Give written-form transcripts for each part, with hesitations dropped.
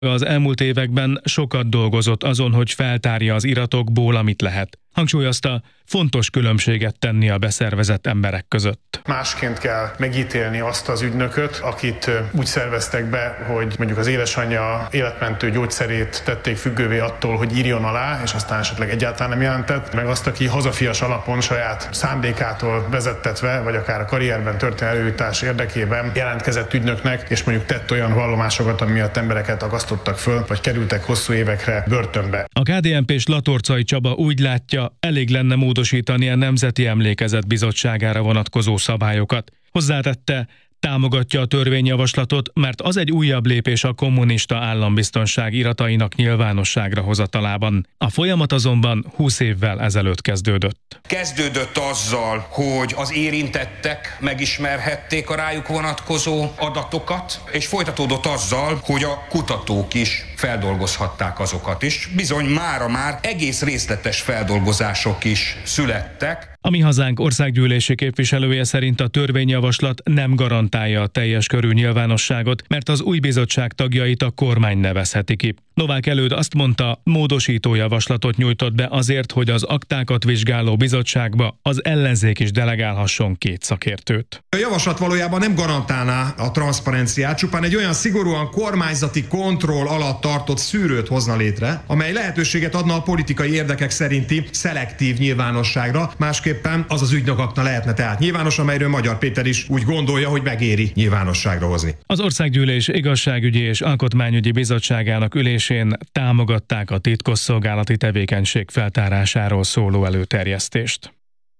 Az elmúlt években sokat dolgozott azon, hogy feltárja az iratokból, amit lehet. Hangsúlyozta, fontos különbséget tenni a beszervezett emberek között. Másként kell megítélni azt az ügynököt, akit úgy szerveztek be, hogy mondjuk az édesanyja életmentő gyógyszerét tették függővé attól, hogy írjon alá, és aztán esetleg egyáltalán nem jelentett, meg azt, aki hazafias alapon saját szándékától vezettetve, vagy akár a karrierben történő előjutás érdekében jelentkezett ügynöknek, és mondjuk tett olyan vallomásokat, ami miatt embereket akasztottak föl, vagy kerültek hosszú évekre börtönbe. A KDNP-s Latorcai Csaba úgy látja, elég lenne módosítani a Nemzeti Emlékezet Bizottságára vonatkozó szabályokat. Hozzátette, támogatja a törvényjavaslatot, mert az egy újabb lépés a kommunista állambiztonság iratainak nyilvánosságra hozatalában. A folyamat azonban 20 évvel ezelőtt kezdődött. Kezdődött azzal, hogy az érintettek megismerhették a rájuk vonatkozó adatokat, és folytatódott azzal, hogy a kutatók is feldolgozhatták azokat is. Bizony mára már egész részletes feldolgozások is születtek. A Mi Hazánk országgyűlési képviselője szerint a törvényjavaslat nem garantálja a teljes körű nyilvánosságot, mert az új bizottság tagjait a kormány nevezheti ki. Novák Előd azt mondta, módosító javaslatot nyújtott be azért, hogy az aktákat vizsgáló bizottságba az ellenzék is delegálhasson 2 szakértőt. A javaslat valójában nem garantálná a transzparenciát, csupán egy olyan szigorúan kormányzati kontroll alatt tartott szűrőt hozna létre, amely lehetőséget adna a politikai érdekek szerinti szelektív nyilvánosságra, másképpen az az ügynökakna lehetne tehát nyilvános, amelyről Magyar Péter is úgy gondolja, hogy megéri nyilvánosságra hozni. Az Országgyűlés Igazságügyi és Alkotmányügyi Bizottságának ülésén támogatták a titkosszolgálati tevékenység feltárásáról szóló előterjesztést.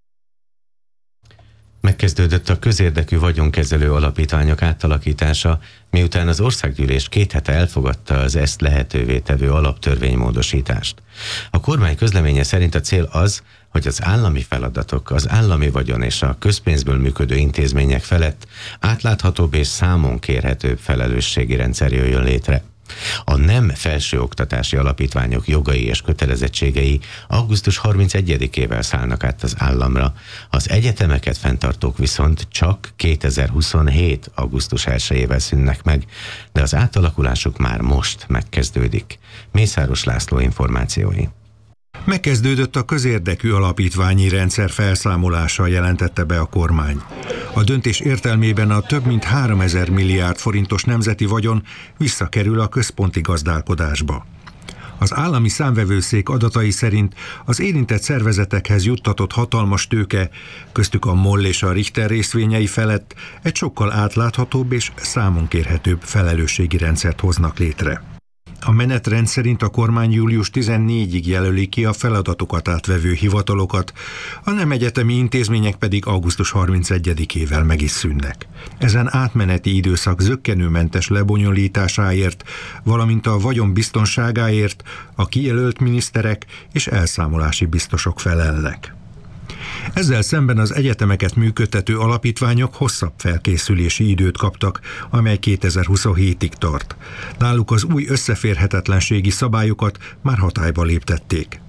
Megkezdődött a közérdekű vagyonkezelő alapítványok átalakítása, miután az Országgyűlés 2 hete elfogadta az ezt lehetővé tevő alaptörvénymódosítást. A kormány közleménye szerint a cél az, hogy az állami feladatok, az állami vagyon és a közpénzből működő intézmények felett átláthatóbb és számon kérhetőbb felelősségi rendszer jöjjön létre. A nem felsőoktatási alapítványok jogai és kötelezettségei augusztus 31-ével szállnak át az államra, az egyetemeket fenntartók viszont csak 2027. augusztus 1-ével szűnnek meg, de az átalakulásuk már most megkezdődik. Mészáros László információi. Megkezdődött a közérdekű alapítványi rendszer felszámolása, jelentette be a kormány. A döntés értelmében a több mint 3000 milliárd forintos nemzeti vagyon visszakerül a központi gazdálkodásba. Az állami számvevőszék adatai szerint az érintett szervezetekhez juttatott hatalmas tőke, köztük a MOL és a Richter részvényei felett egy sokkal átláthatóbb és számon kérhetőbb felelősségi rendszert hoznak létre. A menetrend szerint a kormány július 14-ig jelöli ki a feladatokat átvevő hivatalokat, a nem egyetemi intézmények pedig augusztus 31-ével meg is szűnnek. Ezen átmeneti időszak zökkenőmentes lebonyolításáért, valamint a vagyon biztonságáért a kijelölt miniszterek és elszámolási biztosok felelnek. Ezzel szemben az egyetemeket működtető alapítványok hosszabb felkészülési időt kaptak, amely 2027-ig tart. Náluk az új összeférhetetlenségi szabályokat már hatályba léptették.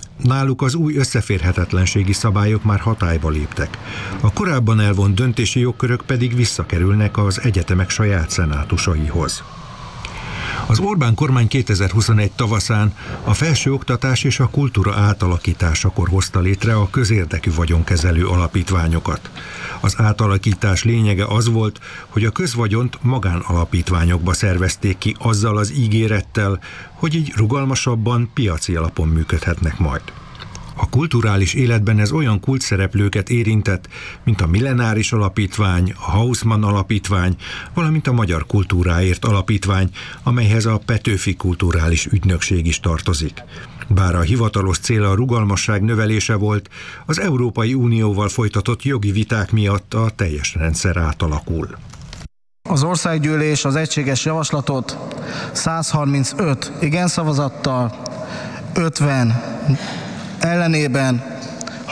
A korábban elvont döntési jogkörök pedig visszakerülnek az egyetemek saját szenátusaihoz. Az Orbán kormány 2021 tavaszán a felsőoktatás és a kultúra átalakításakor hozta létre a közérdekű vagyonkezelő alapítványokat. Az átalakítás lényege az volt, hogy a közvagyont magánalapítványokba szervezték ki azzal az ígérettel, hogy így rugalmasabban, piaci alapon működhetnek majd. A kulturális életben ez olyan kulcsszereplőket érintett, mint a Millenáris Alapítvány, a Haussmann Alapítvány, valamint a Magyar Kultúráért Alapítvány, amelyhez a Petőfi Kulturális Ügynökség is tartozik. Bár a hivatalos cél a rugalmasság növelése volt, az Európai Unióval folytatott jogi viták miatt a teljes rendszer átalakul. Az Országgyűlés az egységes javaslatot 135 igen szavazattal, 50 ellenében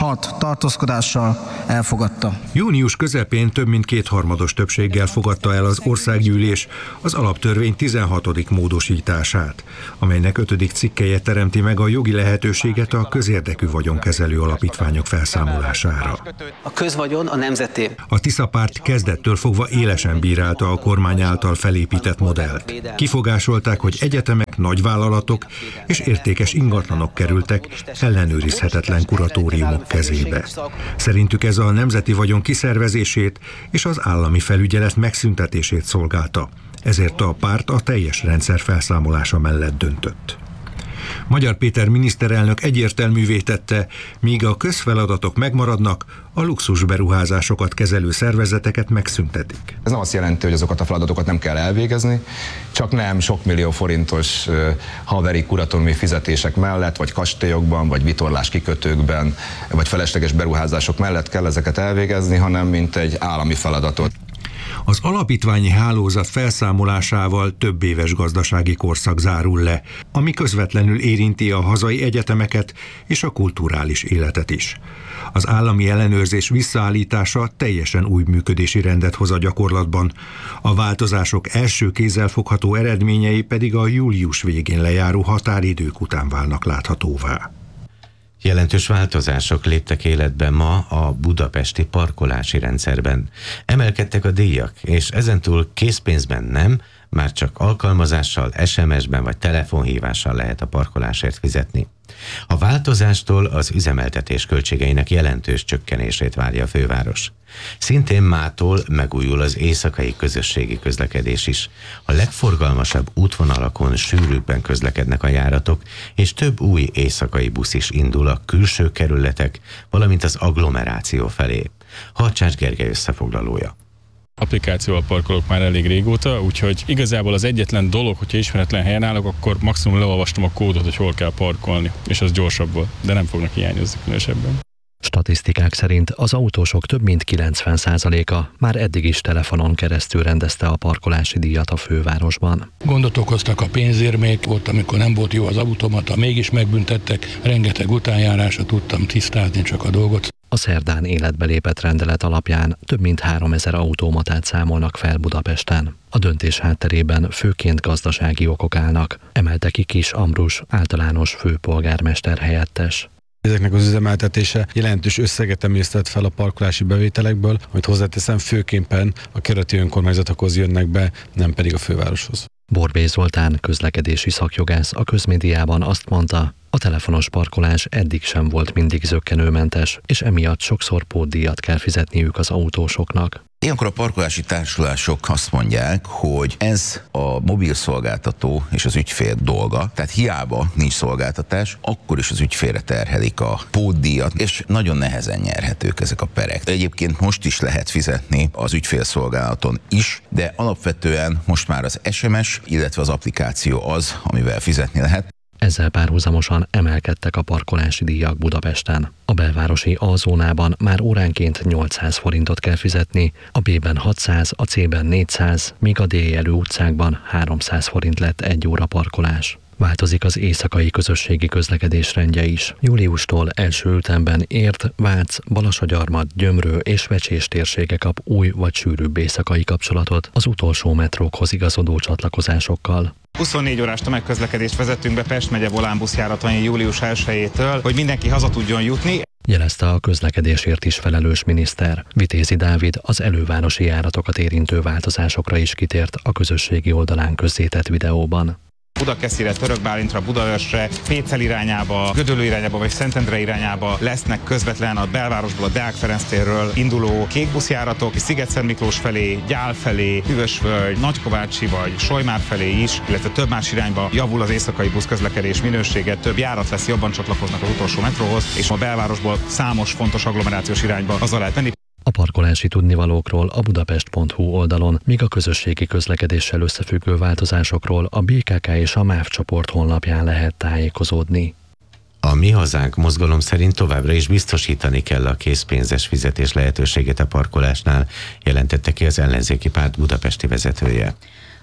6 tartózkodással elfogadta. Június közepén több mint kétharmados többséggel fogadta el az országgyűlés az alaptörvény 16. módosítását, amelynek 5. cikkelye teremti meg a jogi lehetőséget a közérdekű vagyonkezelő alapítványok felszámolására. A közvagyon a nemzeté. A Tisza párt kezdettől fogva élesen bírálta a kormány által felépített modellt. Kifogásolták, hogy egyetemek, nagyvállalatok és értékes ingatlanok kerültek ellenőrizhetetlen kuratóriumok kezébe. Szerintük ez a nemzeti vagyon kiszervezését és az állami felügyelet megszüntetését szolgálta. Ezért a párt a teljes rendszer felszámolása mellett döntött. Magyar Péter miniszterelnök egyértelművé tette, míg a közfeladatok megmaradnak, a luxusberuházásokat kezelő szervezeteket megszüntetik. Ez nem azt jelenti, hogy azokat a feladatokat nem kell elvégezni, csak nem sok millió forintos haveri kuratóriumi fizetések mellett, vagy kastélyokban, vagy vitorlás kikötőkben, vagy felesleges beruházások mellett kell ezeket elvégezni, hanem mint egy állami feladatot. Az alapítványi hálózat felszámolásával több éves gazdasági korszak zárul le, ami közvetlenül érinti a hazai egyetemeket és a kulturális életet is. Az állami ellenőrzés visszaállítása teljesen új működési rendet hoz a gyakorlatban, a változások első kézzelfogható eredményei pedig a július végén lejáró határidők után válnak láthatóvá. Jelentős változások léptek életbe ma a budapesti parkolási rendszerben. Emelkedtek a díjak, és ezentúl készpénzben nem, már csak alkalmazással, SMS-ben vagy telefonhívással lehet a parkolásért fizetni. A változástól az üzemeltetés költségeinek jelentős csökkenését várja a főváros. Szintén mától megújul az éjszakai közösségi közlekedés is. A legforgalmasabb útvonalakon sűrűbben közlekednek a járatok, és több új éjszakai busz is indul a külső kerületek, valamint az agglomeráció felé. Harcsács Gergely összefoglalója. Applikációval parkolok már elég régóta, úgyhogy igazából az egyetlen dolog, hogyha ismeretlen helyen állok, akkor maximum leolvastam a kódot, hogy hol kell parkolni, és az gyorsabb volt, de nem fognak hiányozni különösebben. Statisztikák szerint az autósok több mint 90%-a már eddig is telefonon keresztül rendezte a parkolási díjat a fővárosban. Gondot okoztak a pénzérmék, volt, amikor nem volt jó az automata, mégis megbüntettek, rengeteg utánjárásra tudtam tisztázni csak a dolgot. A szerdán életbe lépett rendelet alapján több mint 3000 automatát számolnak fel Budapesten. A döntés hátterében főként gazdasági okok állnak, emelte ki Kis Ambrus, általános főpolgármester helyettes. Ezeknek az üzemeltetése jelentős összeget emésztett fel a parkolási bevételekből, amit hozzáteszem, főképpen a kerületi önkormányzatokhoz jönnek be, nem pedig a fővároshoz. Borbély Zoltán, közlekedési szakjogász a közmédiában azt mondta, a telefonos parkolás eddig sem volt mindig zökkenőmentes, és emiatt sokszor pótdíjat kell fizetniük az autósoknak. Ilyenkor a parkolási társulások azt mondják, hogy ez a mobil szolgáltató és az ügyfél dolga, tehát hiába nincs szolgáltatás, akkor is az ügyfélre terhelik a pótdíjat, és nagyon nehezen nyerhetők ezek a perek. Egyébként most is lehet fizetni az ügyfélszolgálaton is, de alapvetően most már az SMS, illetve az applikáció az, amivel fizetni lehet. Ezzel párhuzamosan emelkedtek a parkolási díjak Budapesten. A belvárosi A-zónában már óránként 800 forintot kell fizetni, a B-ben 600, a C-ben 400, míg a D-jelű utcákban 300 forint lett egy óra parkolás. Változik az éjszakai közösségi közlekedés rendje is. Júliustól első ütemben Érd, Vác, Balassagyarmat, Gyömrő és Vecsés térsége kap új vagy sűrűbb éjszakai kapcsolatot az utolsó metrókhoz igazodó csatlakozásokkal. 24 órás tömegközlekedést vezettünk be Pest megye volánbuszjáratain július 1-től, hogy mindenki haza tudjon jutni. Jelezte a közlekedésért is felelős miniszter. Vitézi Dávid az elővárosi járatokat érintő változásokra is kitért a közösségi oldalán közzétett videóban. Budakeszire, Törökbálintra, Budaörsre, Pécel irányába, Gödöllő irányába vagy Szentendre irányába lesznek közvetlen a belvárosból, a Deák Ferenc térről induló kékbuszjáratok, Sziget-Szent Miklós felé, Gyál felé, Hűvösvölgy, Nagykovácsi vagy Solymár felé is, illetve több más irányba javul az éjszakai buszközlekedés minősége, több járat lesz, jobban csatlakoznak az utolsó metróhoz, és a belvárosból számos fontos agglomerációs irányba azzal lehet menni. A parkolási tudnivalókról a budapest.hu oldalon, míg a közösségi közlekedéssel összefüggő változásokról a BKK és a MÁV csoport honlapján lehet tájékozódni. A Mi Hazánk mozgalom szerint továbbra is biztosítani kell a készpénzes fizetés lehetőségét a parkolásnál, jelentette ki az ellenzéki párt budapesti vezetője.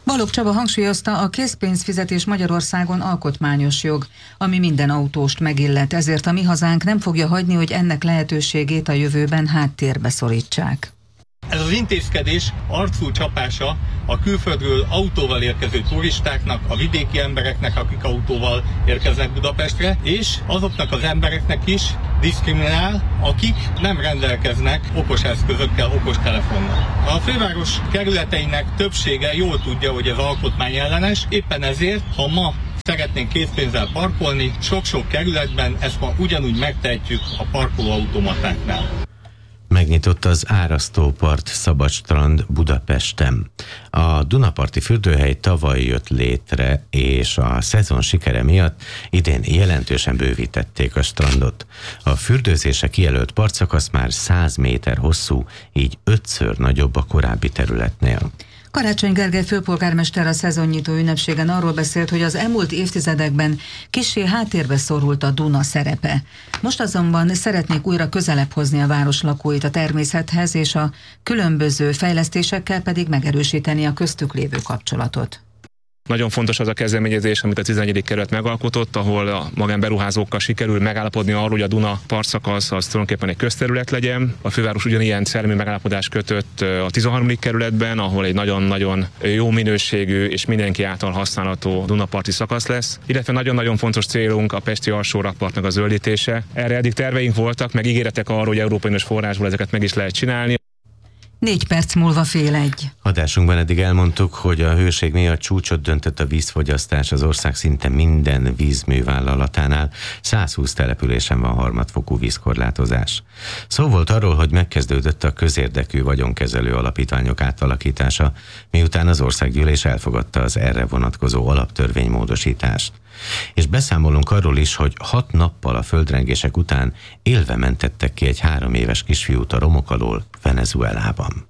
Balogh Csaba hangsúlyozta, a készpénzfizetés Magyarországon alkotmányos jog, ami minden autóst megillet, ezért a mi hazánk nem fogja hagyni, hogy ennek lehetőségét a jövőben háttérbe szorítsák. Ez az intézkedés arcú csapása a külföldről autóval érkező turistáknak, a vidéki embereknek, akik autóval érkeznek Budapestre, és azoknak az embereknek is diszkriminál, akik nem rendelkeznek okos eszközökkel, okos telefonnal. A főváros kerületeinek többsége jól tudja, hogy ez alkotmányellenes, éppen ezért, ha ma szeretnénk készpénzzel parkolni, sok-sok kerületben ezt ma ugyanúgy megtehetjük a parkolóautomatáknál. Megnyitott az Árasztópart Szabadstrand Budapesten. A Dunaparti fürdőhely tavaly jött létre, és a szezon sikere miatt idén jelentősen bővítették a strandot. A fürdőzésre kijelölt partszakasz már 100 méter hosszú, így 5-ször nagyobb a korábbi területnél. Karácsony Gergely főpolgármester a szezonnyitó ünnepségen arról beszélt, hogy az elmúlt évtizedekben kissé háttérbe szorult a Duna szerepe. Most azonban szeretnék újra közelebb hozni a város lakóit a természethez, és a különböző fejlesztésekkel pedig megerősíteni a köztük lévő kapcsolatot. Nagyon fontos az a kezdeményezés, amit a 11. kerület megalkotott, ahol a magánberuházókkal sikerül megállapodni arról, hogy a Duna partszakasz az tulajdonképpen egy közterület legyen. A főváros ugyanilyen szellemi megállapodást kötött a 13. kerületben, ahol egy nagyon-nagyon jó minőségű és mindenki által használható Dunaparti szakasz lesz. Illetve nagyon-nagyon fontos célunk a pesti alsórakpartnak a zöldítése. Erre eddig terveink voltak, meg ígéretek arról, hogy európai uniós forrásból ezeket meg is lehet csinálni. 4 perc múlva 12:30. Adásunkban eddig elmondtuk, hogy a hőség miatt csúcsot döntött a vízfogyasztás az ország szinte minden vízművállalatánál. 120 településen van harmadfokú vízkorlátozás. Szó volt arról, hogy megkezdődött a közérdekű vagyonkezelő alapítványok átalakítása, miután az országgyűlés elfogadta az erre vonatkozó alaptörvénymódosítást. És beszámolunk arról is, hogy 6 nappal a földrengések után élve mentettek ki egy 3 éves kisfiút a romok alól Venezuelában.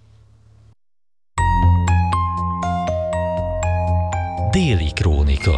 Déli krónika.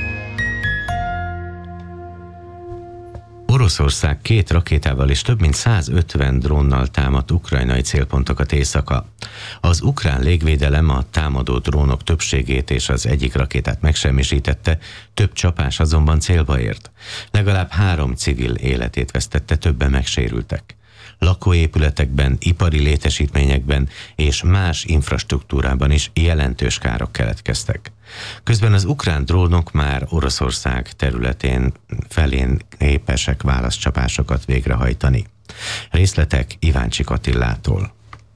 Oroszország 2 rakétával és több mint 150 drónnal támadt ukrajnai célpontokat éjszaka. Az ukrán légvédelem a támadó drónok többségét és az egyik rakétát megsemmisítette, több csapás azonban célba ért. Legalább 3 civil életét vesztette, többen megsérültek. Lakóépületekben, ipari létesítményekben és más infrastruktúrában is jelentős károk keletkeztek. Közben az ukrán drónok már Oroszország területén felén képesek válaszcsapásokat végrehajtani. Részletek Iváncsik Attillától.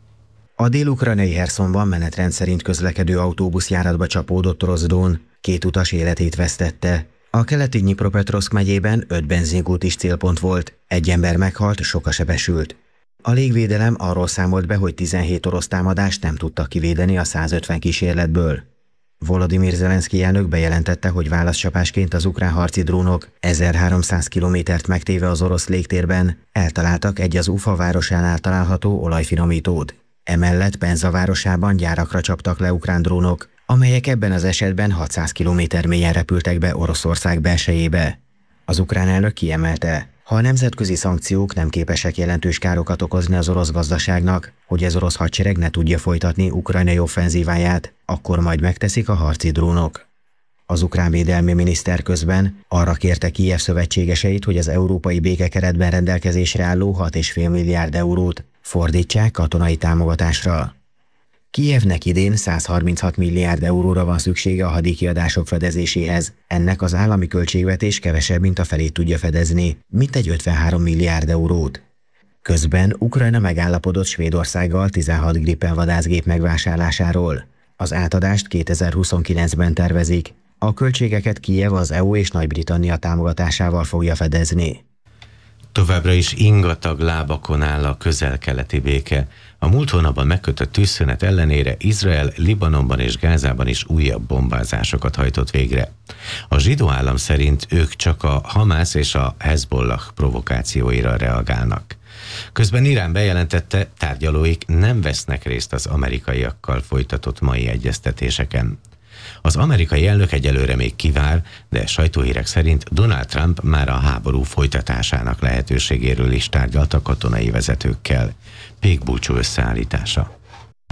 A dél-ukrajnai Herszonban menetrend szerint közlekedő autóbuszjáratba csapódott orosz drón 2 utas életét vesztette. A keleti Dnyipropetroszk megyében 5 benzingút is célpont volt, 1 ember meghalt, soka sebesült. A légvédelem arról számolt be, hogy 17 orosz támadást nem tudtak kivédeni a 150 kísérletből. Volodymyr Zelenszky elnök bejelentette, hogy válaszcsapásként az ukrán harci drónok 1300 kilométert megtéve az orosz légtérben eltaláltak egy az Ufa városánál található olajfinomítót. Emellett Penza városában gyárakra csaptak le ukrán drónok, amelyek ebben az esetben 600 kilométer mélyen repültek be Oroszország belsejébe. Az ukrán elnök kiemelte, ha a nemzetközi szankciók nem képesek jelentős károkat okozni az orosz gazdaságnak, hogy az orosz hadsereg ne tudja folytatni ukrajnai offenzíváját, akkor majd megteszik a harci drónok. Az ukrán védelmi miniszter közben arra kérte Kijev szövetségeseit, hogy az európai békekeretben rendelkezésre álló 6,5 milliárd eurót fordítsák katonai támogatásra. Kijevnek idén 136 milliárd euróra van szüksége a hadikiadások fedezéséhez. Ennek az állami költségvetés kevesebb, mint a felét tudja fedezni, mintegy 53 milliárd eurót. Közben Ukrajna megállapodott Svédországgal 16 Gripen vadászgép megvásárlásáról. Az átadást 2029-ben tervezik. A költségeket Kijev az EU és Nagy-Britannia támogatásával fogja fedezni. Továbbra is ingatag lábakon áll a közel-keleti béke. A múlt hónapban megkötött tűzszünet ellenére Izrael Libanonban és Gázában is újabb bombázásokat hajtott végre. A zsidó állam szerint ők csak a Hamász és a Hezbollah provokációira reagálnak. Közben Irán bejelentette, tárgyalóik nem vesznek részt az amerikaiakkal folytatott mai egyeztetéseken. Az amerikai elnök egyelőre még kivár, de sajtóhírek szerint Donald Trump már a háború folytatásának lehetőségéről is tárgyalt a katonai vezetőkkel. Pék Bulcsú összeállítása.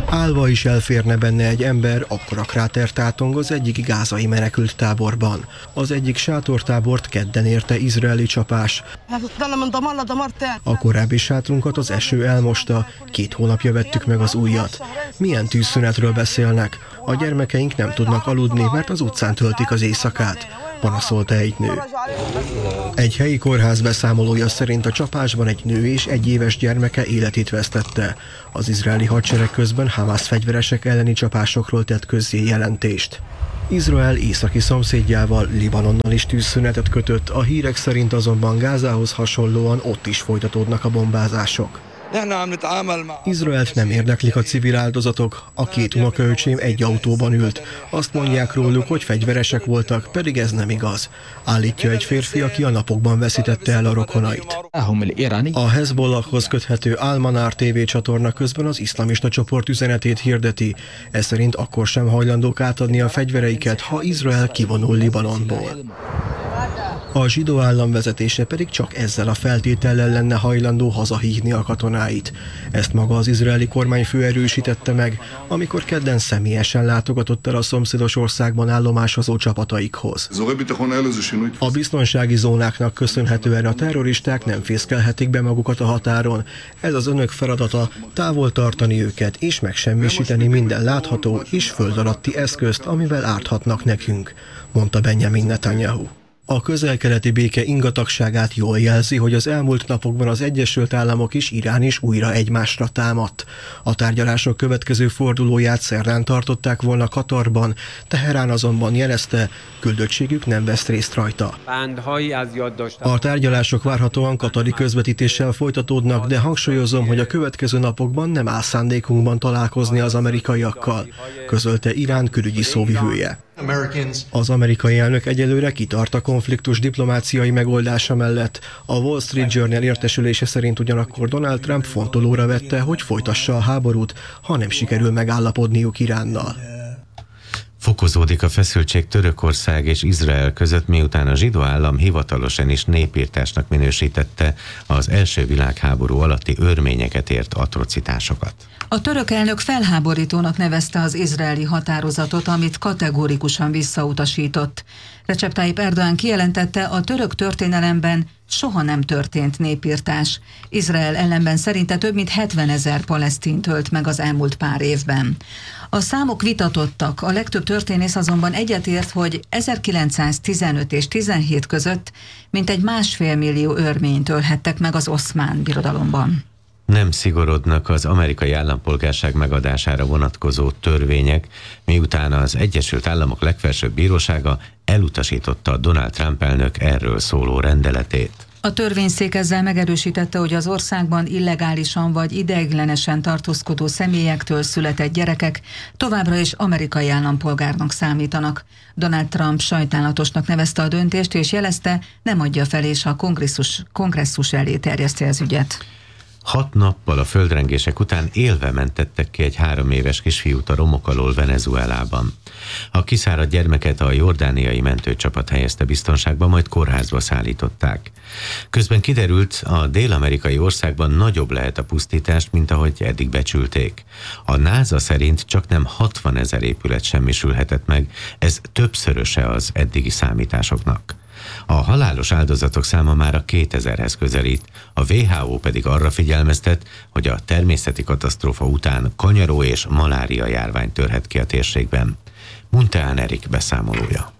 Állva is elférne benne egy ember, akkora kráter tátong az egyik gázai menekült táborban. Az egyik sátortábort kedden érte izraeli csapás. A korábbi sátrunkat az eső elmosta, 2 hónapja vettük meg az újat. Milyen tűzszünetről beszélnek? A gyermekeink nem tudnak aludni, mert az utcán töltik az éjszakát, panaszolta egy nő. Egy helyi kórház beszámolója szerint a csapásban egy nő és 1 éves gyermeke életét vesztette. Az izraeli hadsereg közben Hamász fegyveresek elleni csapásokról tett közzé jelentést. Izrael északi szomszédjával, Libanonnal is tűzszünetet kötött, a hírek szerint azonban Gázához hasonlóan ott is folytatódnak a bombázások. Izraelt nem érdeklik a civil áldozatok, a 2 unokaöcsém egy autóban ült. Azt mondják róluk, hogy fegyveresek voltak, pedig ez nem igaz. Állítja egy férfi, aki a napokban veszítette el a rokonait. A Hezbollahhoz köthető Al-Manar TV csatorna közben az iszlamista csoport üzenetét hirdeti. Ez szerint akkor sem hajlandók átadni a fegyvereiket, ha Izrael kivonul Libanonból. A zsidó állam vezetése pedig csak ezzel a feltétellel lenne hajlandó hazahívni a katonáit. Ezt maga az izraeli kormányfő erősítette meg, amikor kedden személyesen látogatott el a szomszédos országban állomásozó csapataikhoz. A biztonsági zónáknak köszönhetően a terroristák nem fészkelhetik be magukat a határon. Ez az önök feladata, távol tartani őket és megsemmisíteni minden látható és föld alatti eszközt, amivel árthatnak nekünk, mondta Benjamin Netanyahu. A közel-keleti béke ingatagságát jól jelzi, hogy az elmúlt napokban az Egyesült Államok és Irán is újra egymásra támadt. A tárgyalások következő fordulóját szerdán tartották volna Katarban, Teherán azonban jelezte, küldöttségük nem vesz részt rajta. A tárgyalások várhatóan katari közvetítéssel folytatódnak, de hangsúlyozom, hogy a következő napokban nem áll szándékunkban találkozni az amerikaiakkal, közölte Irán külügyi szóvivője. Az amerikai elnök egyelőre kitart a konfliktus diplomáciai megoldása mellett. A Wall Street Journal értesülése szerint ugyanakkor Donald Trump fontolóra vette, hogy folytassa a háborút, ha nem sikerül megállapodniuk Iránnal. Fokozódik a feszültség Törökország és Izrael között, miután a zsidó állam hivatalosan is népirtásnak minősítette az első világháború alatti örményeket ért atrocitásokat. A török elnök felháborítónak nevezte az izraeli határozatot, amit kategórikusan visszautasított. Recep Tayyip Erdoğan kijelentette, a török történelemben soha nem történt népirtás. Izrael ellenben szerinte több mint 70 000 palesztin tölt meg az elmúlt pár évben. A számok vitatottak, a legtöbb történész azonban egyetért, hogy 1915 és 17 között mintegy 1,5 millió örményt ölhettek meg az Oszmán Birodalomban. Nem szigorodnak az amerikai állampolgárság megadására vonatkozó törvények, miután az Egyesült Államok legfelsőbb bírósága elutasította Donald Trump elnök erről szóló rendeletét. A törvényszék ezzel megerősítette, hogy az országban illegálisan vagy ideiglenesen tartózkodó személyektől született gyerekek továbbra is amerikai állampolgárnak számítanak. Donald Trump sajnálatosnak nevezte a döntést, és jelezte, nem adja fel, és a kongresszus elé terjeszti az ügyet. 6 nappal a földrengések után élve mentettek ki egy 3 éves kisfiút a romok alól Venezuelában. A kiszáradt gyermeket a jordániai mentőcsapat helyezte biztonságba, majd kórházba szállították. Közben kiderült, a dél-amerikai országban nagyobb lehet a pusztítás, mint ahogy eddig becsülték. A NASA szerint csaknem 60 000 épület semmisülhetett meg, ez többszöröse az eddigi számításoknak. A halálos áldozatok száma már a 2000-hez közelít, a WHO pedig arra figyelmeztet, hogy a természeti katasztrófa után kanyaró és malária járvány törhet ki a térségben. Munteán Erik beszámolója.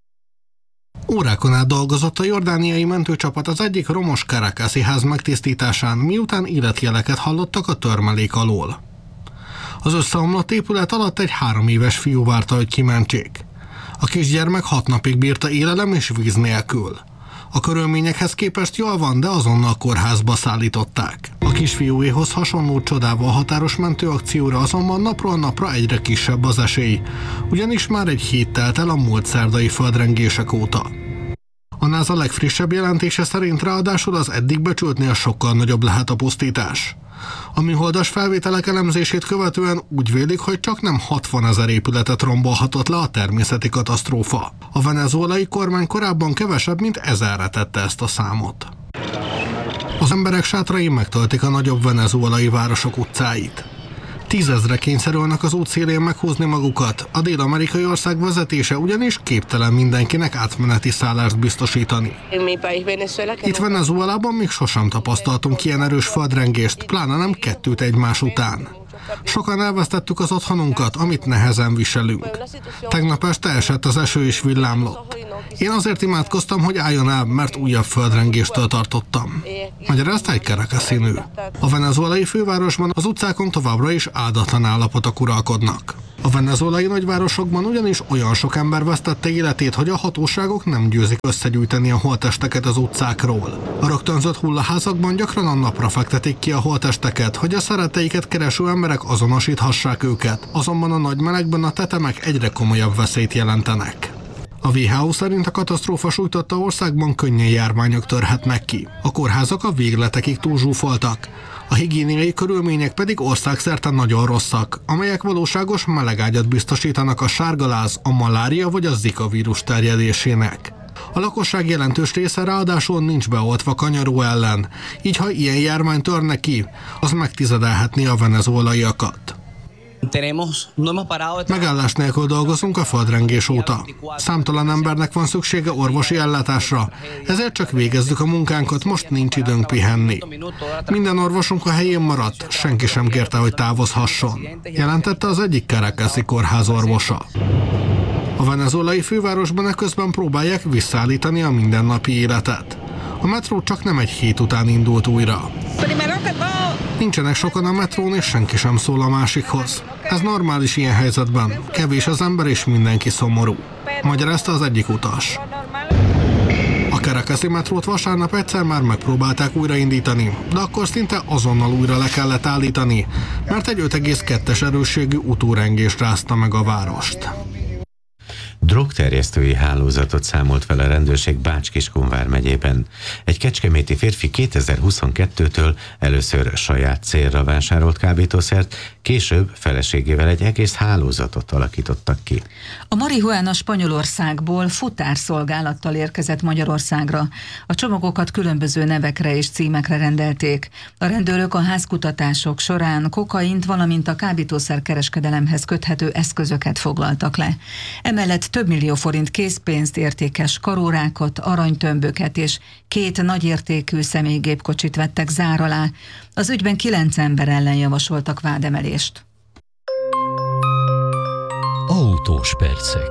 Órákon át dolgozott a jordániai mentőcsapat az egyik romos Caracasi ház megtisztításán, miután életjeleket hallottak a törmelék alól. Az összeomlott épület alatt egy 3 éves fiú várta, hogy kimentsék. A kisgyermek 6 napig bírta élelem és víz nélkül. A körülményekhez képest jól van, de azonnal kórházba szállították. A kisfiúéhoz hasonló csodával határos mentőakcióra azonban napról napra egyre kisebb az esély, ugyanis már egy hét telt el a múlt szerdai földrengések óta. A NASA legfrissebb jelentése szerint ráadásul az eddig becsültnél sokkal nagyobb lehet a pusztítás. A műholdas felvételek elemzését követően úgy vélik, hogy csaknem 60 000 épületet rombolhatott le a természeti katasztrófa. A venezuelai kormány korábban kevesebb, mint 1000-re tette ezt a számot. Az emberek sátrai megtöltik a nagyobb venezuelai városok utcáit. Tízezre kényszerülnek az út szélén meghúzni magukat. A dél-amerikai ország vezetése ugyanis képtelen mindenkinek átmeneti szállást biztosítani. Itt Venezuelában még sosem tapasztaltunk ilyen erős földrengést, pláne nem kettőt egymás után. Sokan elvesztettük az otthonunkat, amit nehezen viselünk. Tegnap este esett az eső és villámlott. Én azért imádkoztam, hogy álljon el, mert újabb földrengéstől tartottam. Magyarázta egy Caracasi nő. A venezuelai fővárosban az utcákon továbbra is áldatlan állapotok uralkodnak. A venezuelai nagyvárosokban ugyanis olyan sok ember vesztette életét, hogy a hatóságok nem győzik összegyűjteni a holttesteket az utcákról. A rögtönzött hullaházakban gyakran a napra fektetik ki a holttesteket, hogy a szeretteiket kereső emberek azonosíthassák őket, azonban a nagy melegben a tetemek egyre komolyabb veszélyt jelentenek. A WHO szerint a katasztrófa sújtotta országban könnyen járványok törhetnek ki. A kórházak a végletekig túlzsúfoltak. A higiéniai körülmények pedig országszerte nagyon rosszak, amelyek valóságos melegágyat biztosítanak a sárgaláz, a malária vagy a Zika vírus terjedésének. A lakosság jelentős része ráadásul nincs beoltva kanyaró ellen, így ha ilyen járvány törne ki, az megtizedelhetné a venezuelaiakat. Megállás nélkül dolgozunk a földrengés óta. Számtalan embernek van szüksége orvosi ellátásra, ezért csak végezzük a munkánkat, most nincs időnk pihenni. Minden orvosunk a helyén maradt, senki sem kérte, hogy távozhasson, jelentette az egyik Caracasi kórház orvosa. A venezuelai fővárosban eközben próbálják visszaállítani a mindennapi életet. A metró csak nem egy hét után indult újra. Nincsenek sokan a metrón, és senki sem szól a másikhoz. Ez normális ilyen helyzetben. Kevés az ember, és mindenki szomorú. Magyarázta az egyik utas. A Caracasi metrót vasárnap egyszer már megpróbálták újraindítani, de akkor szinte azonnal újra le kellett állítani, mert egy 5,2-es erősségű utórengés rázta meg a várost. Drogterjesztői hálózatot számolt fel a rendőrség Bács-Kiskun megyében. Egy kecskeméti férfi 2022-től először saját célra vásárolt kábítószert, később feleségével egy egész hálózatot alakítottak ki. A marihuána Spanyolországból futárszolgálattal érkezett Magyarországra. A csomagokat különböző nevekre és címekre rendelték. A rendőrök a házkutatások során kokaint, valamint a kábítószerkereskedelemhez köthető eszközöket foglaltak le. Emellett több millió forint készpénzt, értékes karórákat, aranytömböket és 2 nagyértékű személygépkocsit vettek zár alá. Az ügyben 9 ember ellen javasoltak vádemelést. Autós percek.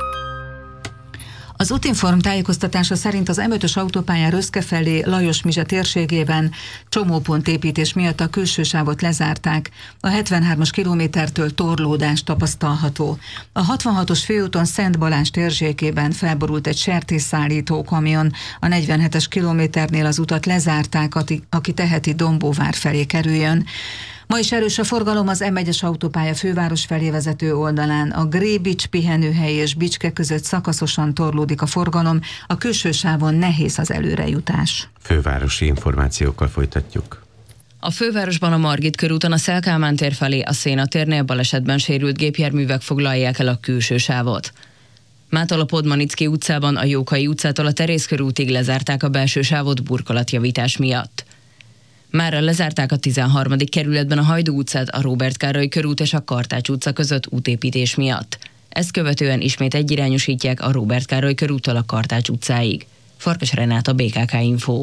Az Útinform tájékoztatása szerint az M5-ös autópályán Röszke felé Lajos-Mizse térségében csomópontépítés miatt a külső sávot lezárták, a 73-as kilométertől torlódás tapasztalható. A 66-os főúton Szent Balázs térségében felborult egy sertésszállító kamion, a 47-es kilométernél az utat lezárták, aki teheti Dombóvár felé kerüljön. Ma is erős a forgalom az M1-es autópálya főváros felé vezető oldalán. A Grébics pihenőhely és Bicske között szakaszosan torlódik a forgalom, a külső sávon nehéz az előrejutás. Fővárosi információkkal folytatjuk. A fővárosban a Margit körúton a Széll Kálmán tér felé a Széna térnél balesetben sérült gépjárművek foglalják el a külső sávot. Mától a Podmanicki utcában a Jókai utcától a Terész körútig lezárták a belső sávot burkolatjavítás miatt. Mára lezárták a 13. kerületben a Hajdú utcát, a Róbert Károly körút és a Kartács utca között útépítés miatt. Ezt követően ismét egyirányosítják a Róbert Károly körúttól a Kartács utcáig. Farkas Renáta, BKK Info.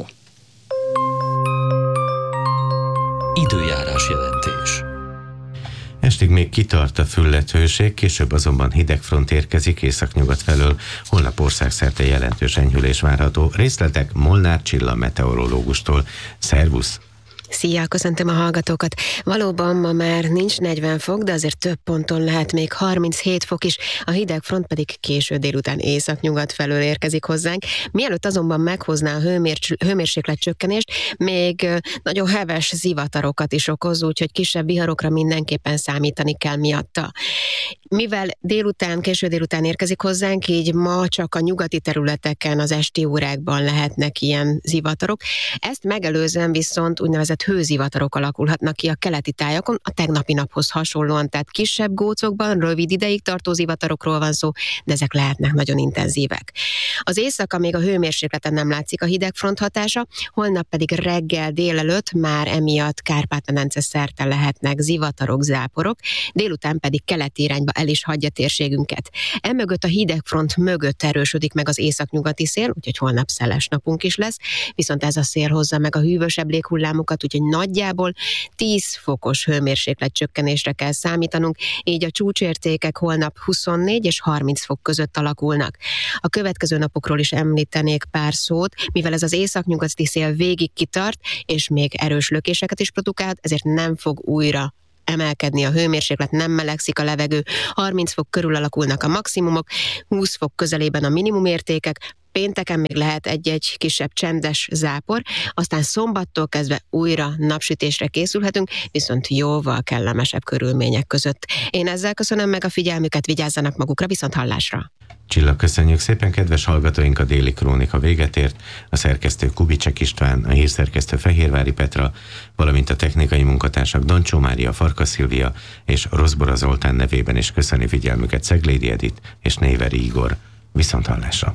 Időjárás jelentés. Estig még kitart a fülletőség, később azonban hidegfront érkezik északnyugat felől, holnap országszerte jelentős enyhülés várható. Részletek Molnár Csilla meteorológustól. Szervusz! Szia, köszöntöm a hallgatókat. Valóban ma már nincs 40 fok, de azért több ponton lehet még 37 fok is, a hideg front pedig késő délután északnyugat felől érkezik hozzánk. Mielőtt azonban meghozná a hőmérséklet csökkenést, még nagyon heves zivatarokat is okoz, úgyhogy kisebb viharokra mindenképpen számítani kell miatta. Mivel késő délután érkezik hozzánk, így ma csak a nyugati területeken az esti órákban lehetnek ilyen zivatarok. Ezt megelőzően viszont úgynevezett között hőzivatarok alakulhatnak ki a keleti tájakon a tegnapi naphoz hasonlóan, tehát kisebb gócokban rövid ideig tartó zivatarokról van szó, de ezek lehetnek nagyon intenzívek. Az éjszaka még a hőmérsékleten nem látszik a hidegfront hatása, holnap pedig reggel délelőtt már emiatt Kárpát-medence szerte lehetnek zivatarok, záporok, délután pedig keleti irányba el is hagyja térségünket. Emögött a hidegfront mögött erősödik meg az északnyugati szél, úgyhogy holnap szeles napunk is lesz, viszont ez a szél hozza meg a hűvösebb léghullámokat, úgyhogy nagyjából 10 fokos hőmérséklet csökkenésre kell számítanunk, így a csúcsértékek holnap 24 és 30 fok között alakulnak. A következő napokról is említenék pár szót, mivel ez az északnyugati szél végig kitart, és még erős lökéseket is produkálhat, ezért nem fog újra emelkedni a hőmérséklet, nem melegszik a levegő, 30 fok körül alakulnak a maximumok, 20 fok közelében a minimumértékek, pénteken még lehet egy-egy kisebb csendes zápor, aztán szombattól kezdve újra napsütésre készülhetünk, viszont jóval kellemesebb körülmények között. Én ezzel köszönöm meg a figyelmüket, vigyázzanak magukra, viszont hallásra! Csilla, köszönjük szépen, kedves hallgatóink, a Déli Krónika véget ért, a szerkesztő Kubicsek István, a hírszerkesztő Fehérvári Petra, valamint a technikai munkatársak Dancsó Mária, Farkas Szilvia és Rozbora Zoltán nevében is köszöni figyelmüket Ceglédi Edit és Néveri Igor. Viszont hallásra!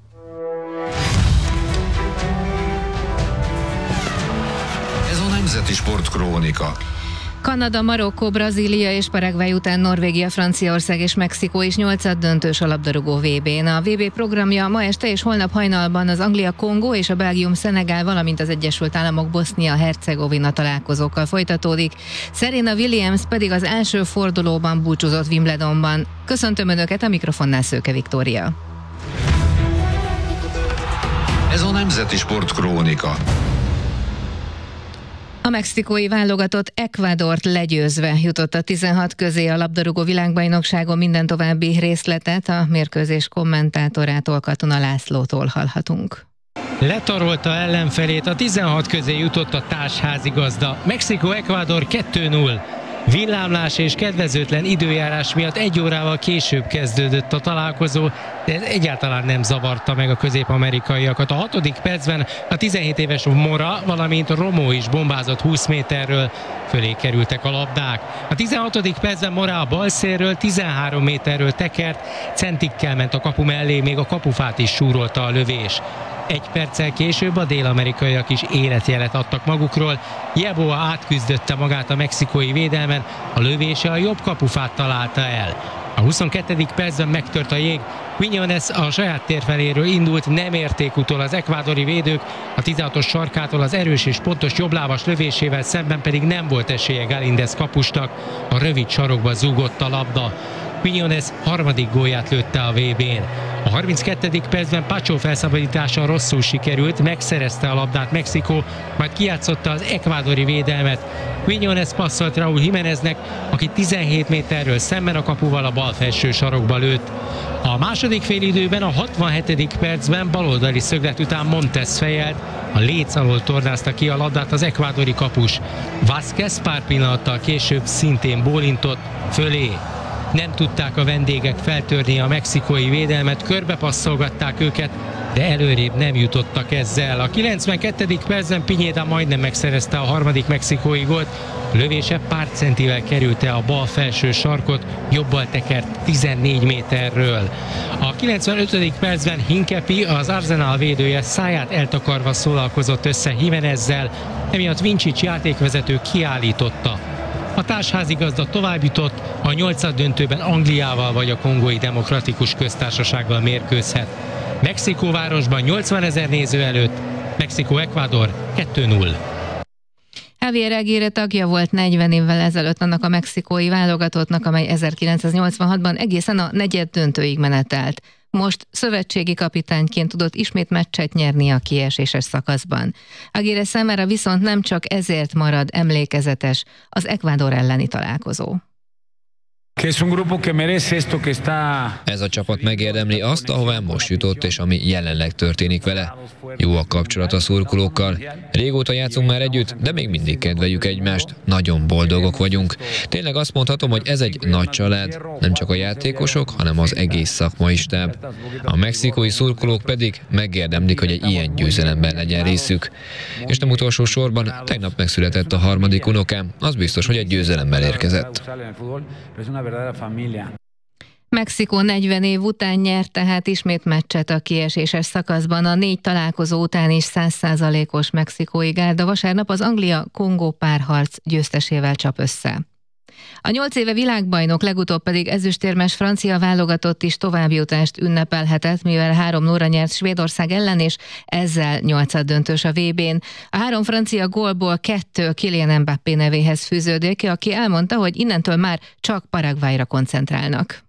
Ez a Nemzeti Sportkrónika. Kanada, Marokkó, Brazília és Paraguay után Norvégia, Franciaország és Mexikó is 8-döntős a labdarúgó VB-n. A VB programja ma este és holnap hajnalban az Anglia-Kongó és a Belgium-Szenegál, valamint az Egyesült Államok Bosznia-Hercegovina találkozókkal folytatódik. Serena Williams pedig az első fordulóban búcsúzott Wimbledonban. Köszöntöm Önöket, a mikrofonnál Szőke Viktória. Ez a Nemzeti Sportkrónika. A mexikói válogatott Ecuadort legyőzve jutott a 16 közé a labdarúgó világbajnokságon. Minden további részletet a mérkőzés kommentátorától, Katona Lászlótól hallhatunk. Letarolta ellenfelét, a 16 közé jutott a társházigazda. Mexikó-Ecuador 2-0. Villámlás és kedvezőtlen időjárás miatt 1 órával később kezdődött a találkozó, de ez egyáltalán nem zavarta meg a közép-amerikaiakat. A 6. percben a 17 éves Mora, valamint Romo is bombázott 20 méterről, fölé kerültek a labdák. A 16. percben Mora a bal szélről 13 méterről tekert, centikkel ment a kapu mellé, még a kapufát is súrolta a lövés. 1 perccel később a dél-amerikaiak is életjelet adtak magukról. Jeboa átküzdötte magát a mexikói védelmen, a lövése a jobb kapufát találta el. A 22. percben megtört a jég, Quiñones a saját térfeléről indult, nem érték utol az ekvádori védők, a 16-os sarkától az erős és pontos jobblábas lövésével szemben pedig nem volt esélye Galíndez kapusnak, a rövid sarokba zúgott a labda. Quiñones 3. gólját lőtte a VB-n. A 32. percben Pacho felszabadítása rosszul sikerült, megszerezte a labdát Mexikó, majd kijátszotta az ekvádori védelmet. Quiñones passzolt Raúl Jiméneznek, aki 17 méterről szemben a kapuval a bal felső sarokba lőtt. A második félidőben a 67. percben baloldali szöglet után Montes fejelt, a léc alól tornázta ki a labdát az ekvádori kapus. Vázquez pár pillanattal később szintén bólintott fölé. Nem tudták a vendégek feltörni a mexikói védelmet, körbepasszolgatták őket, de előrébb nem jutottak ezzel. A 92. percben Piñeda majdnem megszerezte a 3. mexikói gólt, lövése pár centivel kerülte a bal felső sarkot, jobbal tekert 14 méterről. A 95. percben Hinkepi, az Arsenal védője száját eltakarva szólalkozott össze Jiménezzel, emiatt Vincic játékvezető kiállította. A társházigazda tovább jutott, a 8-döntőben Angliával vagy a Kongói Demokratikus Köztársasággal mérkőzhet. Mexikóvárosban 80 000 néző előtt, Mexikó-Ecuador 2-0. Javier Aguirre tagja volt 40 évvel ezelőtt annak a mexikói válogatottnak, amely 1986-ban egészen a negyeddöntőig menetelt. Most szövetségi kapitányként tudott ismét meccset nyerni a kieséses szakaszban. Aguirre számára viszont nem csak ezért marad emlékezetes az Ecuador elleni találkozó. Ez a csapat megérdemli azt, ahová most jutott, és ami jelenleg történik vele. Jó a kapcsolat a szurkolókkal. Régóta játszunk már együtt, de még mindig kedveljük egymást. Nagyon boldogok vagyunk. Tényleg azt mondhatom, hogy ez egy nagy család. Nem csak a játékosok, hanem az egész szakmai stáb. A mexikói szurkolók pedig megérdemlik, hogy egy ilyen győzelemben legyen részük. És nem utolsó sorban, tegnap megszületett a harmadik unokám. Az biztos, hogy egy győzelemmel érkezett. Mexikó 40 év után nyert tehát ismét meccset a kieséses szakaszban. A 4 találkozó után is 100%-os mexikói gárda vasárnap az Anglia-Kongó párharc győztesével csap össze. A 8 éve világbajnok, legutóbb pedig ezüstérmes francia válogatott is továbbjutást ünnepelhetett, mivel 3-0-ra nyert Svédország ellen, és ezzel 8-döntős a VB-n. A 3 francia gólból 2 Kylian Mbappé nevéhez fűződik, aki elmondta, hogy innentől már csak Paraguayra koncentrálnak.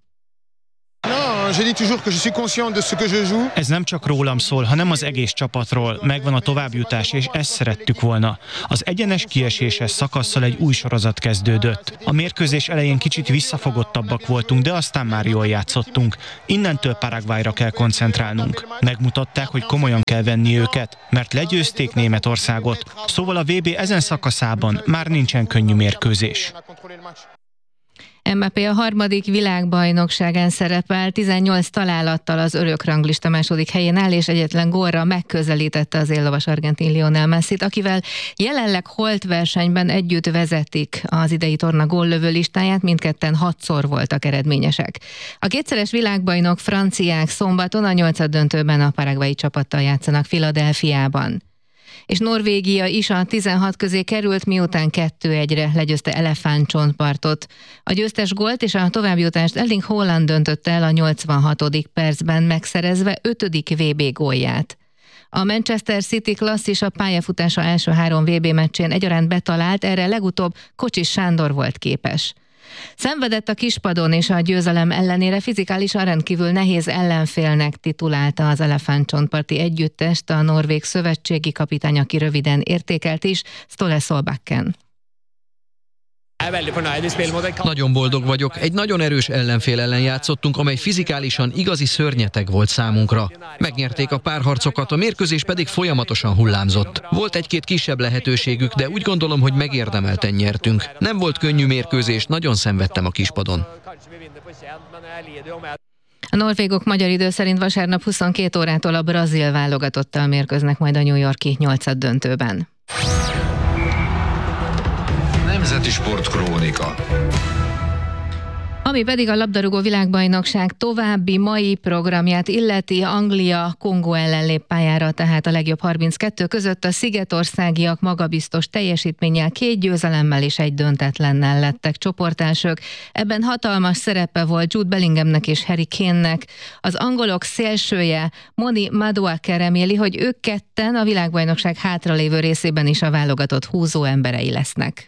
Ez nem csak rólam szól, hanem az egész csapatról. Megvan a továbbjutás, és ezt szerettük volna. Az egyenes kieséses szakasszal egy új sorozat kezdődött. A mérkőzés elején kicsit visszafogottabbak voltunk, de aztán már jól játszottunk. Innentől Paraguayra kell koncentrálnunk. Megmutatták, hogy komolyan kell venni őket, mert legyőzték Németországot. Szóval a VB ezen szakaszában már nincsen könnyű mérkőzés. Mbappé a harmadik világbajnokságán szerepel, 18 találattal az örökranglista második helyén áll, és egyetlen gólra megközelítette az éllovas argentin Lionel Messit, akivel jelenleg holt versenyben együtt vezetik az idei torna góllövő listáját, mindketten 6-szor voltak eredményesek. A kétszeres világbajnok franciák szombaton a 8-döntőben a paraguayi csapattal játszanak Philadelphiában. És Norvégia is a 16 közé került, miután 2-1-re legyőzte Elefántcsontpartot. A győztes gólt és a továbbjutást Erling Haaland döntötte el a 86. percben, megszerezve 5. VB gólját. A Manchester City klasszis a pályafutása első 3 VB meccsén egyaránt betalált, erre legutóbb Kocsis Sándor volt képes. Szenvedett a kispadon, és a győzelem ellenére fizikálisan rendkívül nehéz ellenfélnek titulálta az Elefántcsontparti együttest a norvég szövetségi kapitány, aki röviden értékelt is, Ståle Solbakken. Nagyon boldog vagyok. Egy nagyon erős ellenfél ellen játszottunk, amely fizikálisan igazi szörnyeteg volt számunkra. Megnyerték a párharcokat, a mérkőzés pedig folyamatosan hullámzott. Volt egy-két kisebb lehetőségük, de úgy gondolom, hogy megérdemelten nyertünk. Nem volt könnyű mérkőzés, nagyon szenvedtem a kispadon. A norvégok magyar idő szerint vasárnap 22 órától a brazil válogatottal mérkőznek majd a New York-i 8-döntőben. Nemzeti Sportkrónika. Ami pedig a labdarúgó világbajnokság további mai programját illeti, Anglia Kongó ellen lép pályára, tehát a legjobb 32 között a szigetországiak magabiztos teljesítménnyel 2 győzelemmel és 1 döntetlennel lettek csoportelsők. Ebben hatalmas szerepe volt Jude Bellinghamnek és Harry Kane-nek. Az angolok szélsője Moni Madueke reméli, hogy ők ketten a világbajnokság hátralévő részében is a válogatott húzó emberei lesznek.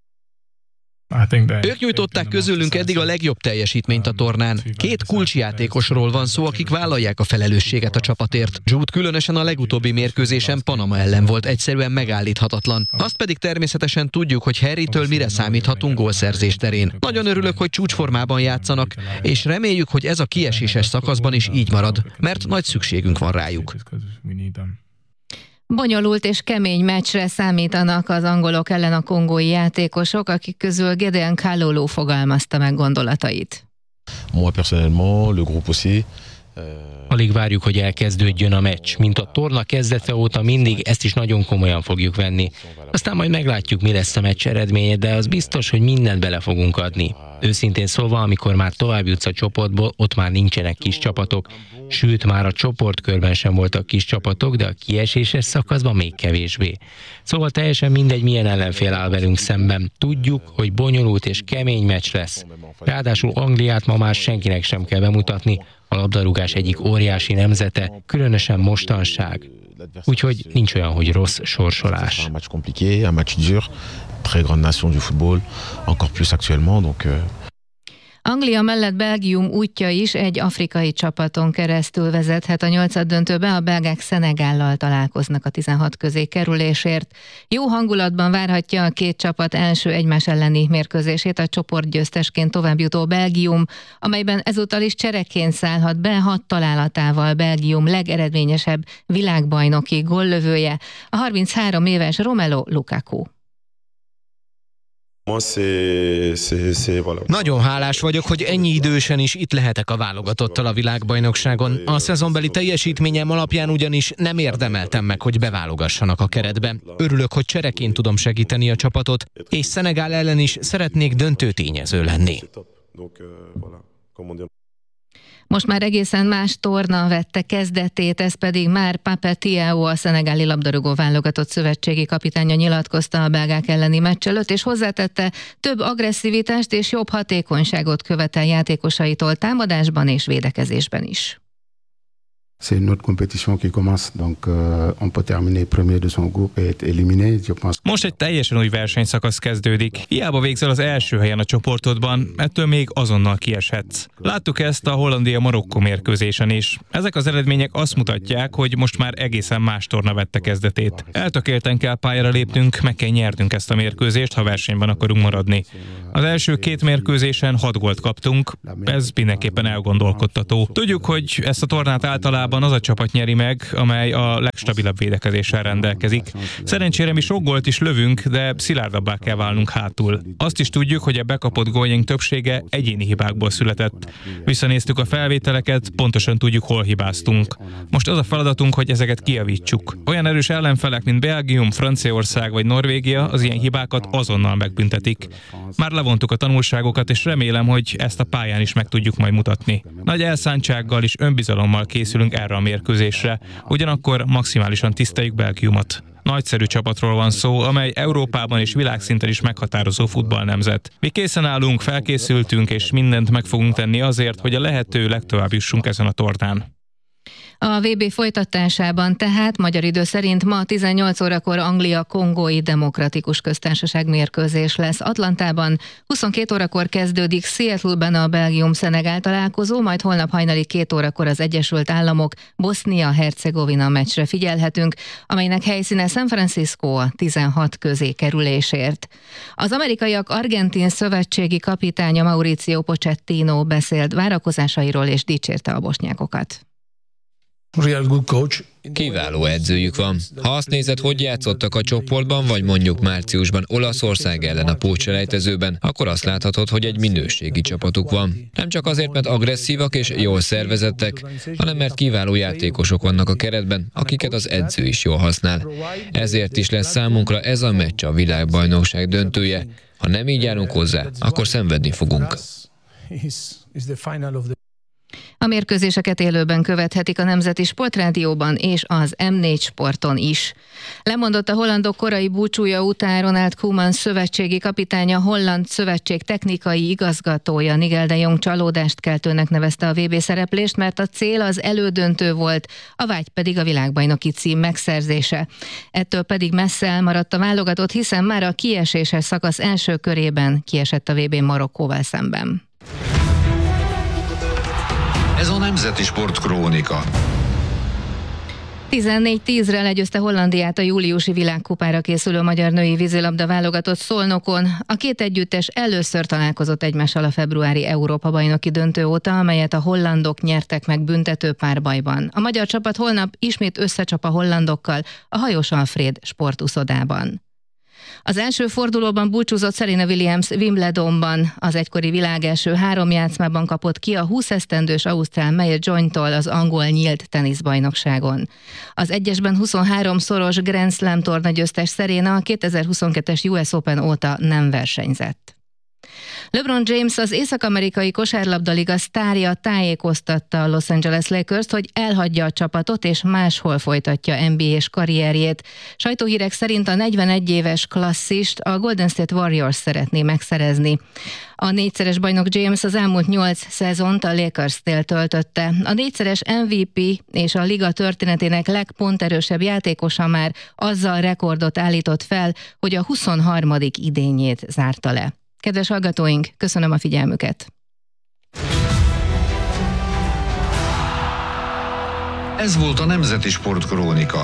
Ők nyújtották közülünk eddig a legjobb teljesítményt a tornán. 2 kulcsjátékosról van szó, akik vállalják a felelősséget a csapatért. Jude különösen a legutóbbi mérkőzésen Panama ellen volt egyszerűen megállíthatatlan. Azt pedig természetesen tudjuk, hogy Harrytől mire számíthatunk gólszerzés terén. Nagyon örülök, hogy csúcsformában játszanak, és reméljük, hogy ez a kieséses szakaszban is így marad, mert nagy szükségünk van rájuk. Bonyolult és kemény meccsre számítanak az angolok ellen a kongói játékosok, akik közül Gedeon Kalulu fogalmazta meg gondolatait. Moi personnellement, le groupe aussi. Alig várjuk, hogy elkezdődjön a meccs. Mint a torna kezdete óta mindig ezt is nagyon komolyan fogjuk venni. Aztán majd meglátjuk, mi lesz a meccs eredménye, de az biztos, hogy mindent bele fogunk adni. Őszintén szólva, amikor már tovább jutsz a csoportból, ott már nincsenek kis csapatok. Sőt, már a csoportkörben sem voltak kis csapatok, de a kieséses szakaszban még kevésbé. Szóval teljesen mindegy, milyen ellenfél áll velünk szemben. Tudjuk, hogy bonyolult és kemény meccs lesz. Ráadásul Angliát ma már senkinek sem kell bemutatni, a labdarúgás egyik óriási nemzete, különösen mostanság. Úgyhogy nincs olyan, hogy rossz sorsolás. Un match compliqué, un match dur, très grande nation du football, encore plus actuellement, donc. Anglia mellett Belgium útja is egy afrikai csapaton keresztül vezethet a 8-döntőbe, a belgák Szenegállal találkoznak a 16 közé kerülésért. Jó hangulatban várhatja a két csapat első egymás elleni mérkőzését a csoportgyőztesként továbbjutó Belgium, amelyben ezúttal is csereként szállhat be 6 találatával Belgium legeredményesebb világbajnoki góllövője, a 33 éves Romelu Lukaku. Nagyon hálás vagyok, hogy ennyi idősen is itt lehetek a válogatottal a világbajnokságon. A szezonbeli teljesítményem alapján ugyanis nem érdemeltem meg, hogy beválogassanak a keretbe. Örülök, hogy csereként tudom segíteni a csapatot, és Szenegál ellen is szeretnék döntő tényező lenni. Most már egészen más torna vette kezdetét, ez pedig már Pape Thiaw, a szenegáli labdarúgó válogatott szövetségi kapitánya nyilatkozta a belgák elleni meccs előtt, és hozzátette, több agresszivitást és jobb hatékonyságot követel játékosaitól támadásban és védekezésben is. C'est une autre compétition qui commence, donc on peut terminer premier de son groupe et être éliminé, je pense. Most egy teljesen új versenyszakasz kezdődik. Hiába végzel az első helyen a csoportodban, ettől még azonnal kieshetsz. Láttuk ezt a Hollandia-Marokkó mérkőzésen is. Ezek az eredmények azt mutatják, hogy most már egészen más torna vette kezdetét. Eltökélten kell pályára lépnünk, meg kell nyernünk ezt a mérkőzést, ha versenyben akarunk maradni. Az első 2 mérkőzésen 6 gólt kaptunk, ez mindenképpen elgondolkodtató. Tudjuk, hogy ezt a tornát általában az a csapat nyeri meg, amely a legstabilabb védekezéssel rendelkezik. Szerencsére mi sok gólt is lövünk, de szilárdabbá kell válnunk hátul. Azt is tudjuk, hogy a bekapott góljaink többsége egyéni hibákból született. Visszanéztük a felvételeket, pontosan tudjuk, hol hibáztunk. Most az a feladatunk, hogy ezeket kijavítsuk. Olyan erős ellenfelek, mint Belgium, Franciaország vagy Norvégia az ilyen hibákat azonnal megbüntetik. Már levontuk a tanulságokat, és remélem, hogy ezt a pályán is meg tudjuk majd mutatni. Nagy elszántsággal és önbizalommal készülünk erre a mérkőzésre, ugyanakkor maximálisan tiszteljük Belgiumot. Nagyszerű csapatról van szó, amely Európában és világszinten is meghatározó futballnemzet. Mi készen állunk, felkészültünk, és mindent meg fogunk tenni azért, hogy a lehető legtovább jussunk ezen a tornán. A VB folytatásában tehát magyar idő szerint ma 18 órakor Anglia-Kongói Demokratikus Köztársaság mérkőzés lesz Atlantában, 22 órakor kezdődik Seattle-ben a Belgium-Szenegál találkozó, majd holnap hajnali 2 órakor az Egyesült Államok Bosznia-Hercegovina meccsre figyelhetünk, amelynek helyszíne San Francisco a 16 közé kerülésért. Az amerikaiak argentin szövetségi kapitánya Mauricio Pochettino beszélt várakozásairól és dicsérte a bosnyákokat. Kiváló edzőjük van. Ha azt nézed, hogy játszottak a csoportban, vagy mondjuk márciusban Olaszország ellen a pótselejtezőben, akkor azt láthatod, hogy egy minőségi csapatuk van. Nem csak azért, mert agresszívak és jól szervezettek, hanem mert kiváló játékosok vannak a keretben, akiket az edző is jól használ. Ezért is lesz számunkra ez a meccs a világbajnokság döntője. Ha nem így állunk hozzá, akkor szenvedni fogunk. A mérkőzéseket élőben követhetik a Nemzeti Sportrádióban és az M4 Sporton is. Lemondott a hollandok korai búcsúja után Ronald Koeman szövetségi kapitánya, holland szövetség technikai igazgatója Nigel de Jong csalódást keltőnek nevezte a VB szereplést, mert a cél az elődöntő volt, a vágy pedig a világbajnoki cím megszerzése. Ettől pedig messze elmaradt a válogatott, hiszen már a kieséses szakasz első körében kiesett a VB Marokkóval szemben. Ez a Nemzeti Sport Krónika. 14-10-re legyőzte Hollandiát a júliusi világkupára készülő magyar női vízilabda válogatott Szolnokon. A két együttes először találkozott egymással a februári Európa-bajnoki döntő óta, amelyet a hollandok nyertek meg büntető párbajban. A magyar csapat holnap ismét összecsap a hollandokkal a Hajós Alfréd sportuszodában. Az első fordulóban búcsúzott Serena Williams Wimbledonban. Az egykori világ első 3 játszmában kapott ki a 20 esztendős ausztrál Maya Jointól az angol nyílt teniszbajnokságon. Az egyesben 23-szoros Grand Slam tornagyőztes Serena a 2022-es US Open óta nem versenyzett. LeBron James, az észak-amerikai kosárlabdaliga sztárja tájékoztatta a Los Angeles Lakers-t, hogy elhagyja a csapatot és máshol folytatja NBA-s karrierjét. Sajtóhírek szerint a 41 éves klasszist a Golden State Warriors szeretné megszerezni. A 4-szeres bajnok James az elmúlt 8 szezont a Lakers-tél töltötte. A 4-szeres MVP és a liga történetének legponterősebb játékosa már azzal rekordot állított fel, hogy a 23. idényét zárta le. Kedves hallgatóink, köszönöm a figyelmüket! Ez volt a Nemzeti Sportkrónika.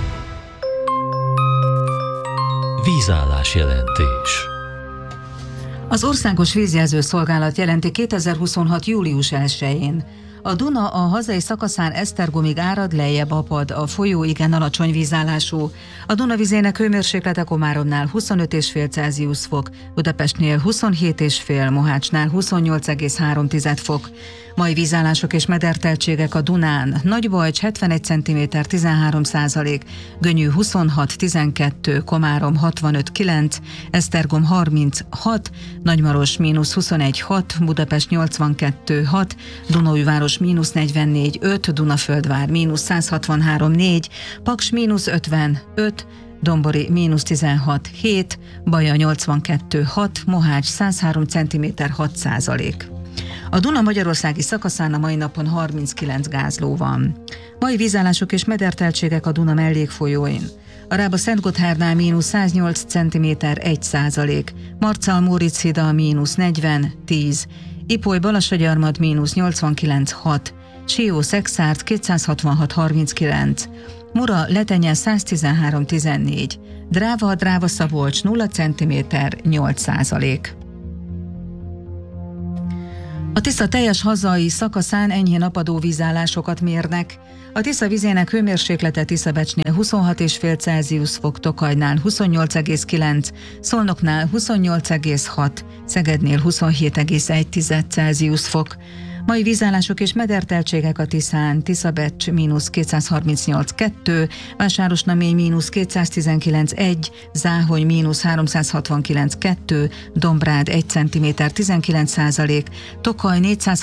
Vízállás jelentés. Az Országos Vízjelző Szolgálat jelenti 2026. július 1-én. A Duna a hazai szakaszán Esztergomig árad, lejjebb apad, a folyó igen alacsony vízállású. A Duna vizének hőmérséklete Komáromnál 25,5 Celsius fok, Budapestnél 27,5, Mohácsnál 28,3 fok. Mai vízállások és mederteltségek a Dunán: Nagybajcs 71 cm 13%, Gönyű 26-12, Komárom 65-9, Esztergom 36, Nagymaros -21,6, Budapest 82,6, Dunaújváros -44,5, Dunaföldvár -163,4, Paks -55,5, Dombori -16,7, Baja 82,6, Mohács 103 cm 6%. A Duna magyarországi szakaszán a mai napon 39 gázló van. Mai vízállások és mederteltségek a Duna mellékfolyóin. A Rába-Szentgotthárnál -108 cm 1%, Marcal-Móricz-hídal -40-10, Ipoly-Balassagyarmat -89,6, Sió-Szexárd 266,39, Mura-Letenye 113,14, Dráva-Szabolcs 0 cm 8%. A Tisza teljes hazai szakaszán enyhén apadó vízállásokat mérnek. A Tisza vizének hőmérséklete Tiszabecsnél 26,5 Celsius fok, Tokajnál 28,9, Szolnoknál 28,6, Szegednél 27,1 Celsius fok. Mai vízállások és mederteltségek a Tiszán: Tiszabecs -238,2, Vásárosnamény -219,1, Záhony -369,2, Dombrád 1 cm 19%, Tokaj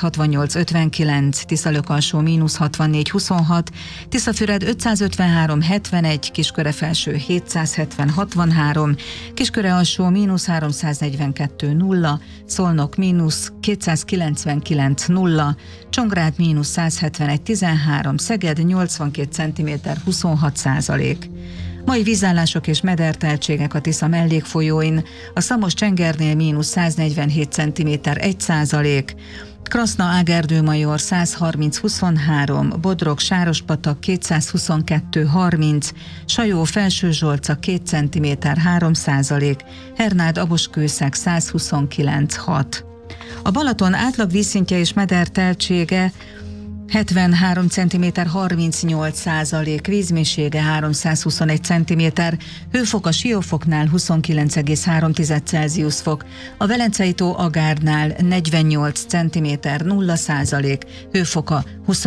468,59, Tiszalök-alsó -64,26, Tiszafüred 553,71, Kisköre-felső 770,63, Kisköre-alsó -342,0, Szolnok -299,0, Csongrád -171,13, Szeged 82 cm 26%. Mai vízállások és mederteltségek a Tisza mellékfolyóin: a Szamos-Csengernél -147 cm 1%, Kraszna-Ágerdő-Major 130,23, Bodrog-Sárospatak 222,30, Sajó-Felsőzsolca 2 cm 3%, Hernád-Aboskőszeg 129,6. A Balaton átlag vízszintje és mederteltsége 73 cm 38%, vízmélysége 321 cm, hőfok a Siófoknál 29,3 Celsius fok, a Velencei tó Agárnál 48 cm 0%, hőfoka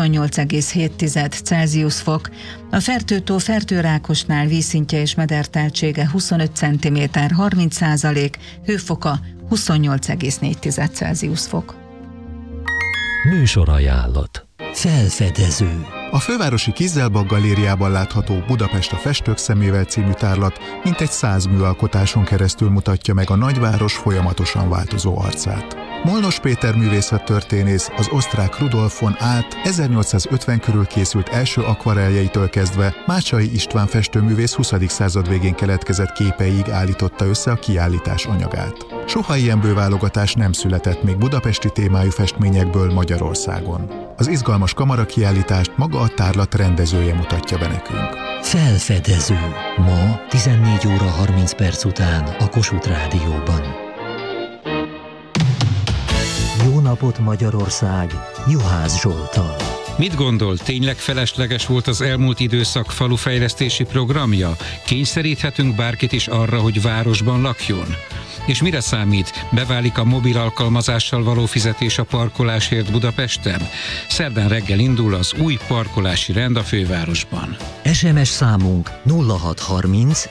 28,7 Celsius fok, a Fertőtó Fertőrákosnál vízszintje és mederteltsége 25 cm 30%, hőfoka 28,4 Celsius fok. Műsorajánlat. Felfedező. A fővárosi Kizzelbak galériában látható Budapest a festők szemével című tárlat mintegy 100 műalkotáson keresztül mutatja meg a nagyváros folyamatosan változó arcát. Molnos Péter művészettörténész az osztrák Rudolf von Alt 1850 körül készült első akvareljeitől kezdve Mácsai István festőművész 20. század végén keletkezett képeiig állította össze a kiállítás anyagát. Soha ilyen bőválogatás nem született még budapesti témájú festményekből Magyarországon. Az izgalmas kamarakiállítást maga a tárlat rendezője mutatja be nekünk. Felfedező. Ma 14 óra 30 perc után a Kossuth Rádióban. Jó napot Magyarország! Juhász Zsolttal. Mit gondol, tényleg felesleges volt az elmúlt időszak falufejlesztési programja? Kényszeríthetünk bárkit is arra, hogy városban lakjon? És mire számít? Beválik a mobil alkalmazással való fizetés a parkolásért Budapesten? Szerdán reggel indul az új parkolási rend a fővárosban. SMS számunk 0630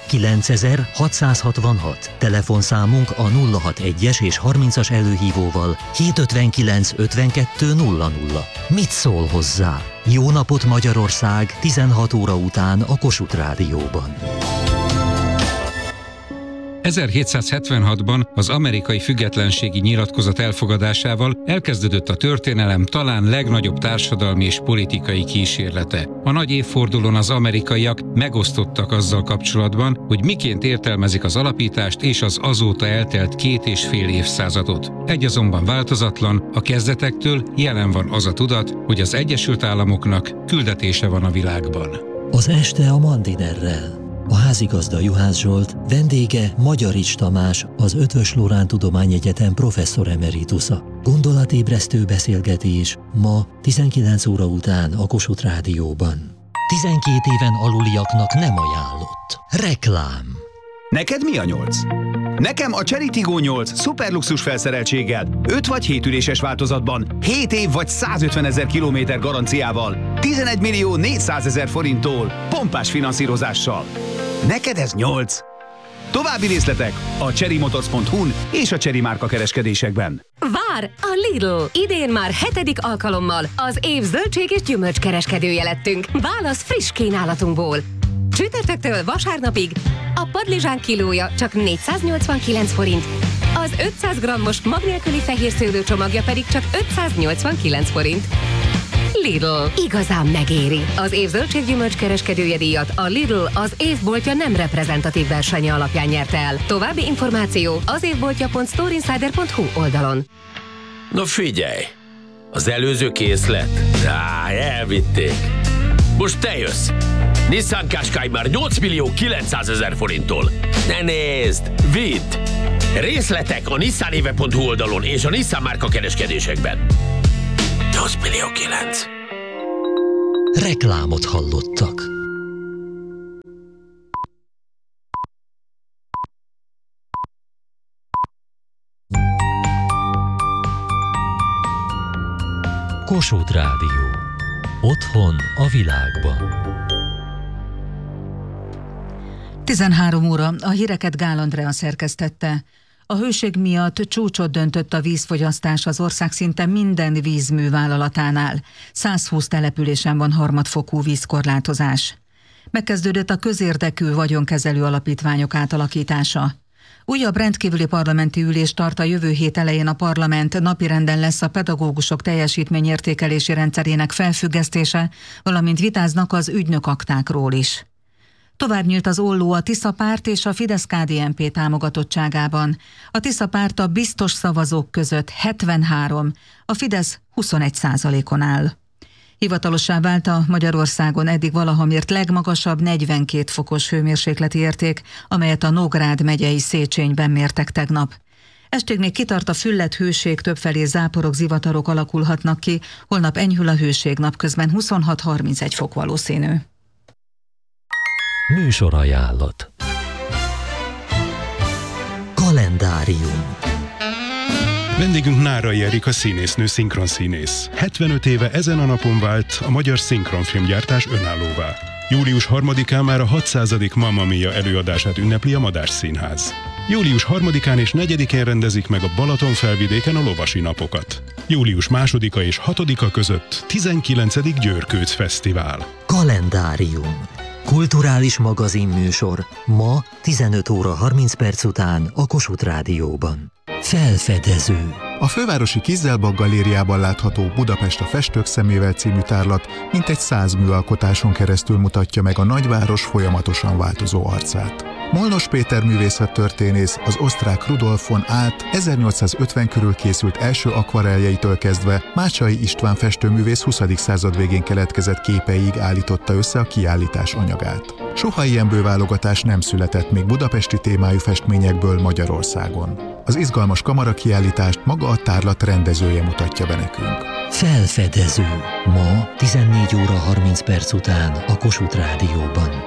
9666. Telefonszámunk a 061-es és 30-as előhívóval 759 52 00. Mit szól hozzá? Jó napot Magyarország 16 óra után a Kossuth Rádióban. 1776-ban az amerikai függetlenségi nyilatkozat elfogadásával elkezdődött a történelem talán legnagyobb társadalmi és politikai kísérlete. A nagy évfordulón az amerikaiak megosztottak azzal kapcsolatban, hogy miként értelmezik az alapítást és az azóta eltelt 2,5 évszázadot. Egy azonban változatlan, a kezdetektől jelen van az a tudat, hogy az Egyesült Államoknak küldetése van a világban. Az este a Mandinerrel. A házigazda Juhász Zsolt, vendége Magyarics Tamás, az Eötvös Loránd Tudományegyetem professzor emeritusza. Gondolatébresztő beszélgetés ma 19 óra után a Kossuth Rádióban. 12 éven aluliaknak nem ajánlott. Reklám. Neked mi a 8? Nekem a Chery Tiggo 8 szuperluxus felszereltséggel, 5 vagy 7 üléses változatban, 7 év vagy 150 000 kilométer garanciával, 11 millió 400 000 forinttól, pompás finanszírozással. Neked ez 8? További részletek a cherrymotors.hu-n és a Chery márka kereskedésekben. Vár! A Lidl! Idén már 7. alkalommal az év zöldség és gyümölcs kereskedője lettünk. Válasz friss kínálatunkból. Csütörtöktől vasárnapig a padlizsán kilója csak 489 forint, az 500 g-os mag nélküli fehér szőlőcsomagja pedig csak 589 forint. Lidl. Igazán megéri. Az év zöldséggyümölcs kereskedője díjat a Lidl az évboltja nem reprezentatív versenye alapján nyerte el. További információ az évboltja.storeinsider.hu oldalon. Na figyelj! Az előző készlet? Elvitték. Most te jössz! Nissan Qashqai már 8 millió 900 000 forinttól. Ne nézd! Vidd! Részletek a nissanéve.hu oldalon és a Nissan márka kereskedésekben. 8 millió 9. Reklámot hallottak. Kossuth Rádió. Otthon a világban. 13 óra, a híreket Gál Andrea szerkesztette. A hőség miatt csúcsot döntött a vízfogyasztás az ország szinte minden vízművállalatánál. 120 településen van harmadfokú vízkorlátozás. Megkezdődött a közérdekű vagyonkezelő alapítványok átalakítása. Újabb rendkívüli parlamenti ülést tart a jövő hét elején a parlament, napirenden lesz a pedagógusok teljesítményértékelési rendszerének felfüggesztése, valamint vitáznak az ügynökaktákról is. Tovább nyílt az olló a Tisza Párt és a Fidesz-KDNP támogatottságában. A Tisza Párt a biztos szavazók között 73, a Fidesz 21%-on áll. Hivatalossá vált a Magyarországon eddig valaha mért legmagasabb 42 fokos hőmérsékleti érték, amelyet a Nógrád megyei Széchenyiben mértek tegnap. Estig még kitart a füllet hőség, többfelé záporok, zivatarok alakulhatnak ki, holnap enyhül a hőség, napközben 26-31 fok valószínű. Műsorajánlat. Kalendárium. Vendégünk Nárai Erika színésznő, szinkronszínész. 75 éve ezen a napon vált a magyar szinkronfilmgyártás önállóvá. Július 3-án már a 600. Mamma Mia előadását ünnepli a Madách Színház. Július 3-án és 4-én rendezik meg a Balatonfelvidéken a Lovasi Napokat. Július 2-a és 6-a között 19. Győrkőc Fesztivál. Kalendárium. Kulturális magazinműsor ma 15 óra 30 perc után a Kossuth Rádióban. Felfedező. A fővárosi Kizzelbak galériában látható Budapest a festők szemével című tárlat mintegy 100 műalkotáson keresztül mutatja meg a nagyváros folyamatosan változó arcát. Molnos Péter művészettörténész az osztrák Rudolf von Alt 1850 körül készült első akvareljeitől kezdve Mácsai István festőművész 20. század végén keletkezett képeiig állította össze a kiállítás anyagát. Soha ilyen bőválogatás nem született még budapesti témájú festményekből Magyarországon. Az izgalmas kamarakiállítást maga a tárlat rendezője mutatja be nekünk. Felfedező. Ma 14 óra 30 perc után a Kossuth Rádióban.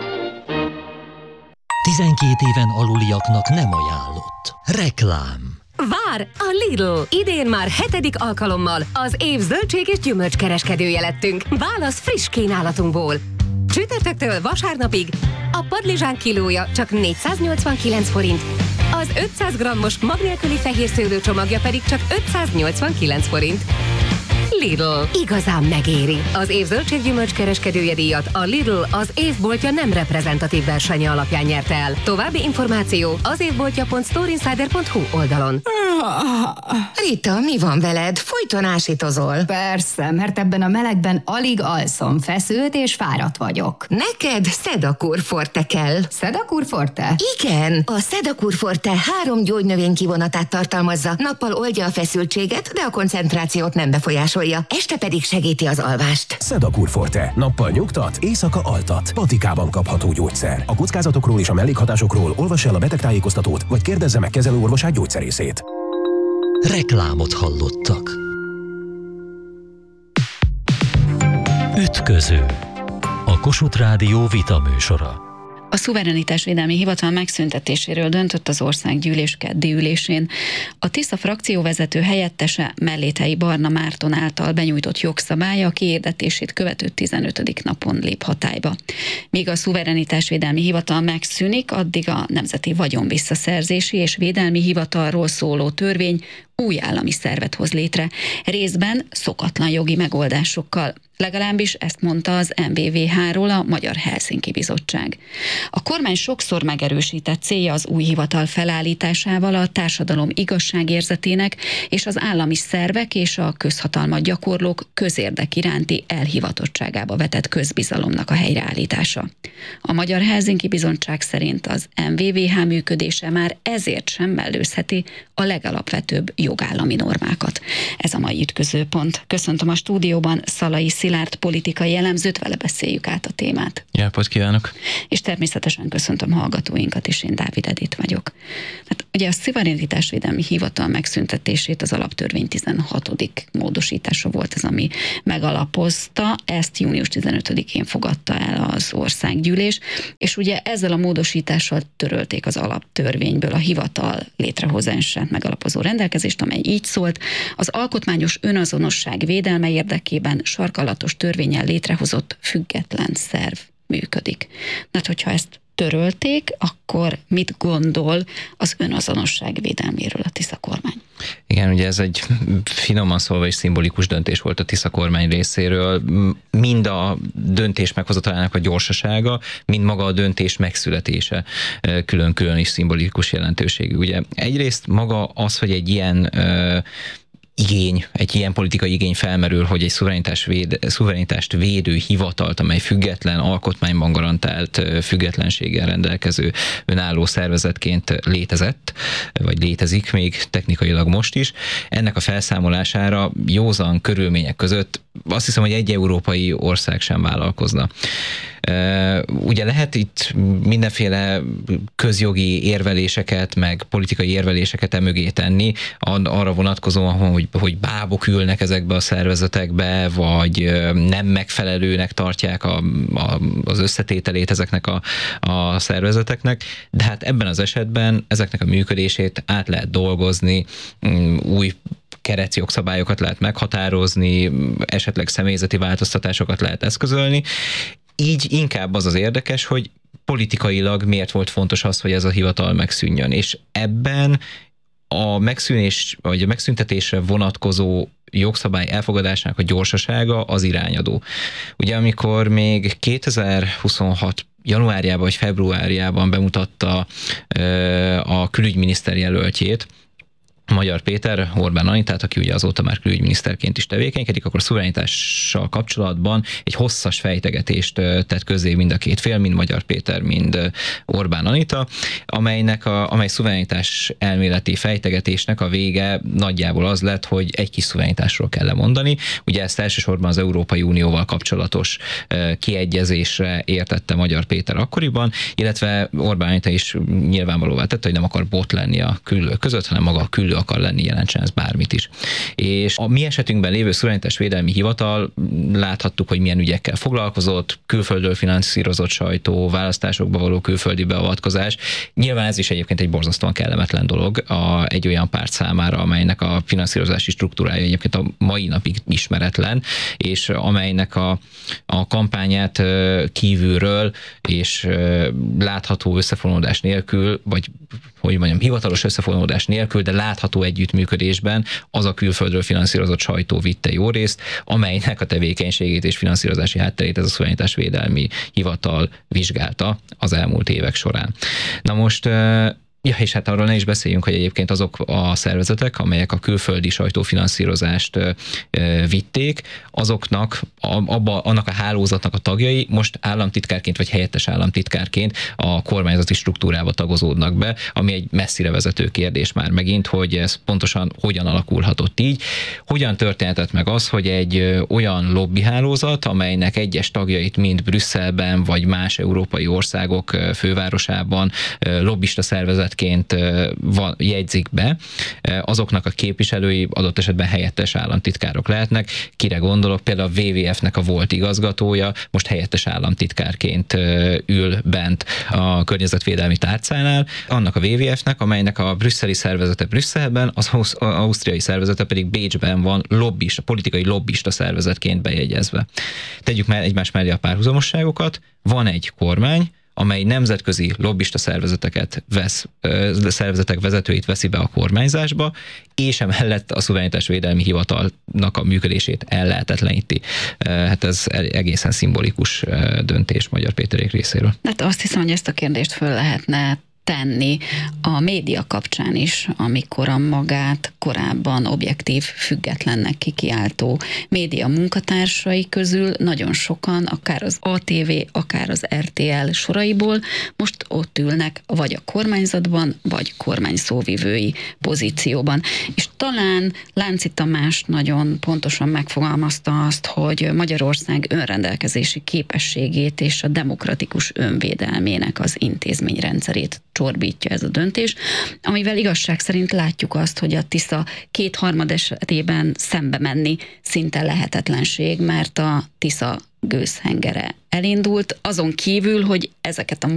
12 éven aluliaknak nem ajánlott. Reklám. Vár! A Lidl! Idén már 7. alkalommal az év zöldség és gyümölcs kereskedője lettünk. Válasz friss kínálatunkból. Csütörtöktől vasárnapig a padlizsán kilója csak 489 forint, az 500 g-os mag nélküli fehér szőlőcsomagja pedig csak 589 forint. Lidl. Igazán megéri. Az év zöldséggyümölcs kereskedője díjat a Lidl az évboltja nem reprezentatív versenye alapján nyerte el. További információ az évboltja.storeinsider.hu oldalon. Rita, mi van veled? Folyton ásítozol. Persze, mert ebben a melegben alig alszom, feszült és fáradt vagyok. Neked Sedakur Forte kell. Sedakur Forte? Igen, a Sedakur Forte 3 gyógynövény kivonatát tartalmazza. Nappal oldja a feszültséget, de a koncentrációt nem befolyásolja. Este pedig segíti az alvást. Sedakur Forte. Nappal nyugtat, éjszaka altat. Patikában kapható gyógyszer. A kockázatokról és a mellékhatásokról olvassa el a betegtájékoztatót, vagy kérdezze meg kezelőorvosát, gyógyszerészét. Reklámot hallottak. Ütköző. A Kossuth Rádió vitaműsora. A Szuverenitásvédelmi Hivatal megszüntetéséről döntött az országgyűlés keddi ülésén. A Tisza frakcióvezető helyettese Melléthelyi Barna Márton által benyújtott jogszabálya a kihirdetését követő 15. napon lép hatályba. Míg a Szuverenitásvédelmi Hivatal megszűnik, addig a Nemzeti Vagyonvisszaszerzési és Védelmi Hivatalról szóló törvény új állami szervet hoz létre, részben szokatlan jogi megoldásokkal. Legalábbis ezt mondta az MVVH-ról a Magyar Helsinki Bizottság. A kormány sokszor megerősített célja az új hivatal felállításával a társadalom igazságérzetének és az állami szervek és a közhatalmat gyakorlók közérdek iránti elhivatottságába vetett közbizalomnak a helyreállítása. A Magyar Helsinki Bizottság szerint az MVVH működése már ezért sem mellőzheti a legalapvetőbb jogállami normákat. Ez a mai ütközőpont. Köszöntöm a stúdióban Szalai Szilárd politikai elemzőt, vele beszéljük át a témát. Jó napot kívánok! És természetesen köszöntöm hallgatóinkat is, én Dávid Edith vagyok. Hát ugye a Szuverenitásvédelmi Hivatal megszüntetését az alaptörvény 16. módosítása volt ez, ami megalapozta, ezt június 15-én fogadta el az országgyűlés, és ugye ezzel a módosítással törölték az alaptörvényből a hivatal létrehozását megalapozó rendelkezést, amely így szólt: az alkotmányos önazonosság védelme érdekében sarkalatos törvénnyel létrehozott független szerv működik. Hát, hogyha ezt törölték, akkor mit gondol az önazonosság védelméről a Tisza kormány? Igen, ugye ez egy finoman szólva és szimbolikus döntés volt a Tisza kormány részéről. Mind a döntés meghozatalának a gyorsasága, mind maga a döntés megszületése külön-külön is szimbolikus jelentőségű. Ugye egyrészt maga az, hogy egy ilyen politikai igény felmerül, hogy egy szuverenitást védő hivatalt, amely független, alkotmányban garantált függetlenséggel rendelkező önálló szervezetként létezett, vagy létezik még technikailag most is. Ennek a felszámolására józan körülmények között azt hiszem, hogy egy európai ország sem vállalkozna. Ugye lehet itt mindenféle közjogi érveléseket, meg politikai érveléseket emögé tenni, arra vonatkozóan, hogy bábok ülnek ezekbe a szervezetekbe, vagy nem megfelelőnek tartják az összetételét ezeknek a szervezeteknek, de hát ebben az esetben ezeknek a működését át lehet dolgozni, új keretjogszabályokat lehet meghatározni, esetleg személyzeti változtatásokat lehet eszközölni. Így inkább az érdekes, hogy politikailag miért volt fontos az, hogy ez a hivatal megszűnjön. És ebben a megszűnés, vagy a megszüntetésre vonatkozó jogszabály elfogadásának a gyorsasága az irányadó. Ugye amikor még 2026 januárjában vagy februárjában bemutatta a külügyminiszter jelöltjét, Magyar Péter, Orbán Anitát, aki ugye azóta már külügyminiszterként is tevékenykedik, akkor szuverenitással kapcsolatban egy hosszas fejtegetést tett közzé mind a két fél, mind Magyar Péter, mind Orbán Anita, amely szuverenitás elméleti fejtegetésnek a vége nagyjából az lett, hogy egy kis szuverenitásról kell lemondani. Ugye ezt elsősorban az Európai Unióval kapcsolatos kiegyezésre értette Magyar Péter akkoriban, illetve Orbán Anita is nyilvánvalóvá tette, hogy nem akar bot lenni a küllők között, hanem maga a küllő akar lenni, jelentsen ez bármit is. És a mi esetünkben lévő Szuverenitásvédelmi Hivatal, láthattuk, hogy milyen ügyekkel foglalkozott, külföldről finanszírozott sajtó, választásokba való külföldi beavatkozás. Nyilván ez is egyébként egy borzasztóan kellemetlen dolog egy olyan párt számára, amelynek a finanszírozási struktúrája egyébként a mai napig ismeretlen, és amelynek a kampányát kívülről és látható összefonódás nélkül, vagy hogy mondjam, hivatalos összefonódás nélkül, de látható fenntartható együttműködésben az a külföldről finanszírozott sajtó vitte jó részt, amelynek a tevékenységét és finanszírozási hátterét ez a szuverenitásvédelmi hivatal vizsgálta az elmúlt évek során. Na most és hát arról ne is beszéljünk, hogy egyébként azok a szervezetek, amelyek a külföldi sajtófinanszírozást vitték, azoknak annak a hálózatnak a tagjai most államtitkárként vagy helyettes államtitkárként a kormányzati struktúrába tagozódnak be, ami egy messzire vezető kérdés már megint, hogy ez pontosan hogyan alakulhatott így. Hogyan történhetett meg az, hogy egy olyan lobbihálózat, amelynek egyes tagjait mind Brüsszelben vagy más európai országok fővárosában lobbista szervezet jegyzik be, azoknak a képviselői adott esetben helyettes államtitkárok lehetnek. Kire gondolok? Például a WWF-nek a volt igazgatója most helyettes államtitkárként ül bent a környezetvédelmi tárcánál, annak a WWF-nek, amelynek a brüsszeli szervezete Brüsszelben, az ausztriai szervezete pedig Bécsben van lobbista, politikai lobbista szervezetként bejegyezve. Tegyük már egymás mellé a párhuzamosságokat. Van egy kormány, amely nemzetközi lobbista szervezetek vezetőit veszi be a kormányzásba, és emellett a szuverenitásvédelmi hivatalnak a működését ellehetetleníti. Hát ez egészen szimbolikus döntés Magyar Péterék részéről. Hát azt hiszem, hogy ezt a kérdést föl lehetne tenni a média kapcsán is, amikor a magát korábban objektív, függetlennek kikiáltó média munkatársai közül nagyon sokan, akár az ATV, akár az RTL soraiból most ott ülnek, vagy a kormányzatban, vagy kormány szóvivői pozícióban. És talán Lánci Tamás nagyon pontosan megfogalmazta azt, hogy Magyarország önrendelkezési képességét és a demokratikus önvédelmének az intézményrendszerét csorbítja ez a döntés, amivel igazság szerint látjuk azt, hogy a Tisza 2/3 esetében szembe menni szinte lehetetlenség, mert a Tisza gőzhengere elindult, azon kívül, hogy ezeket a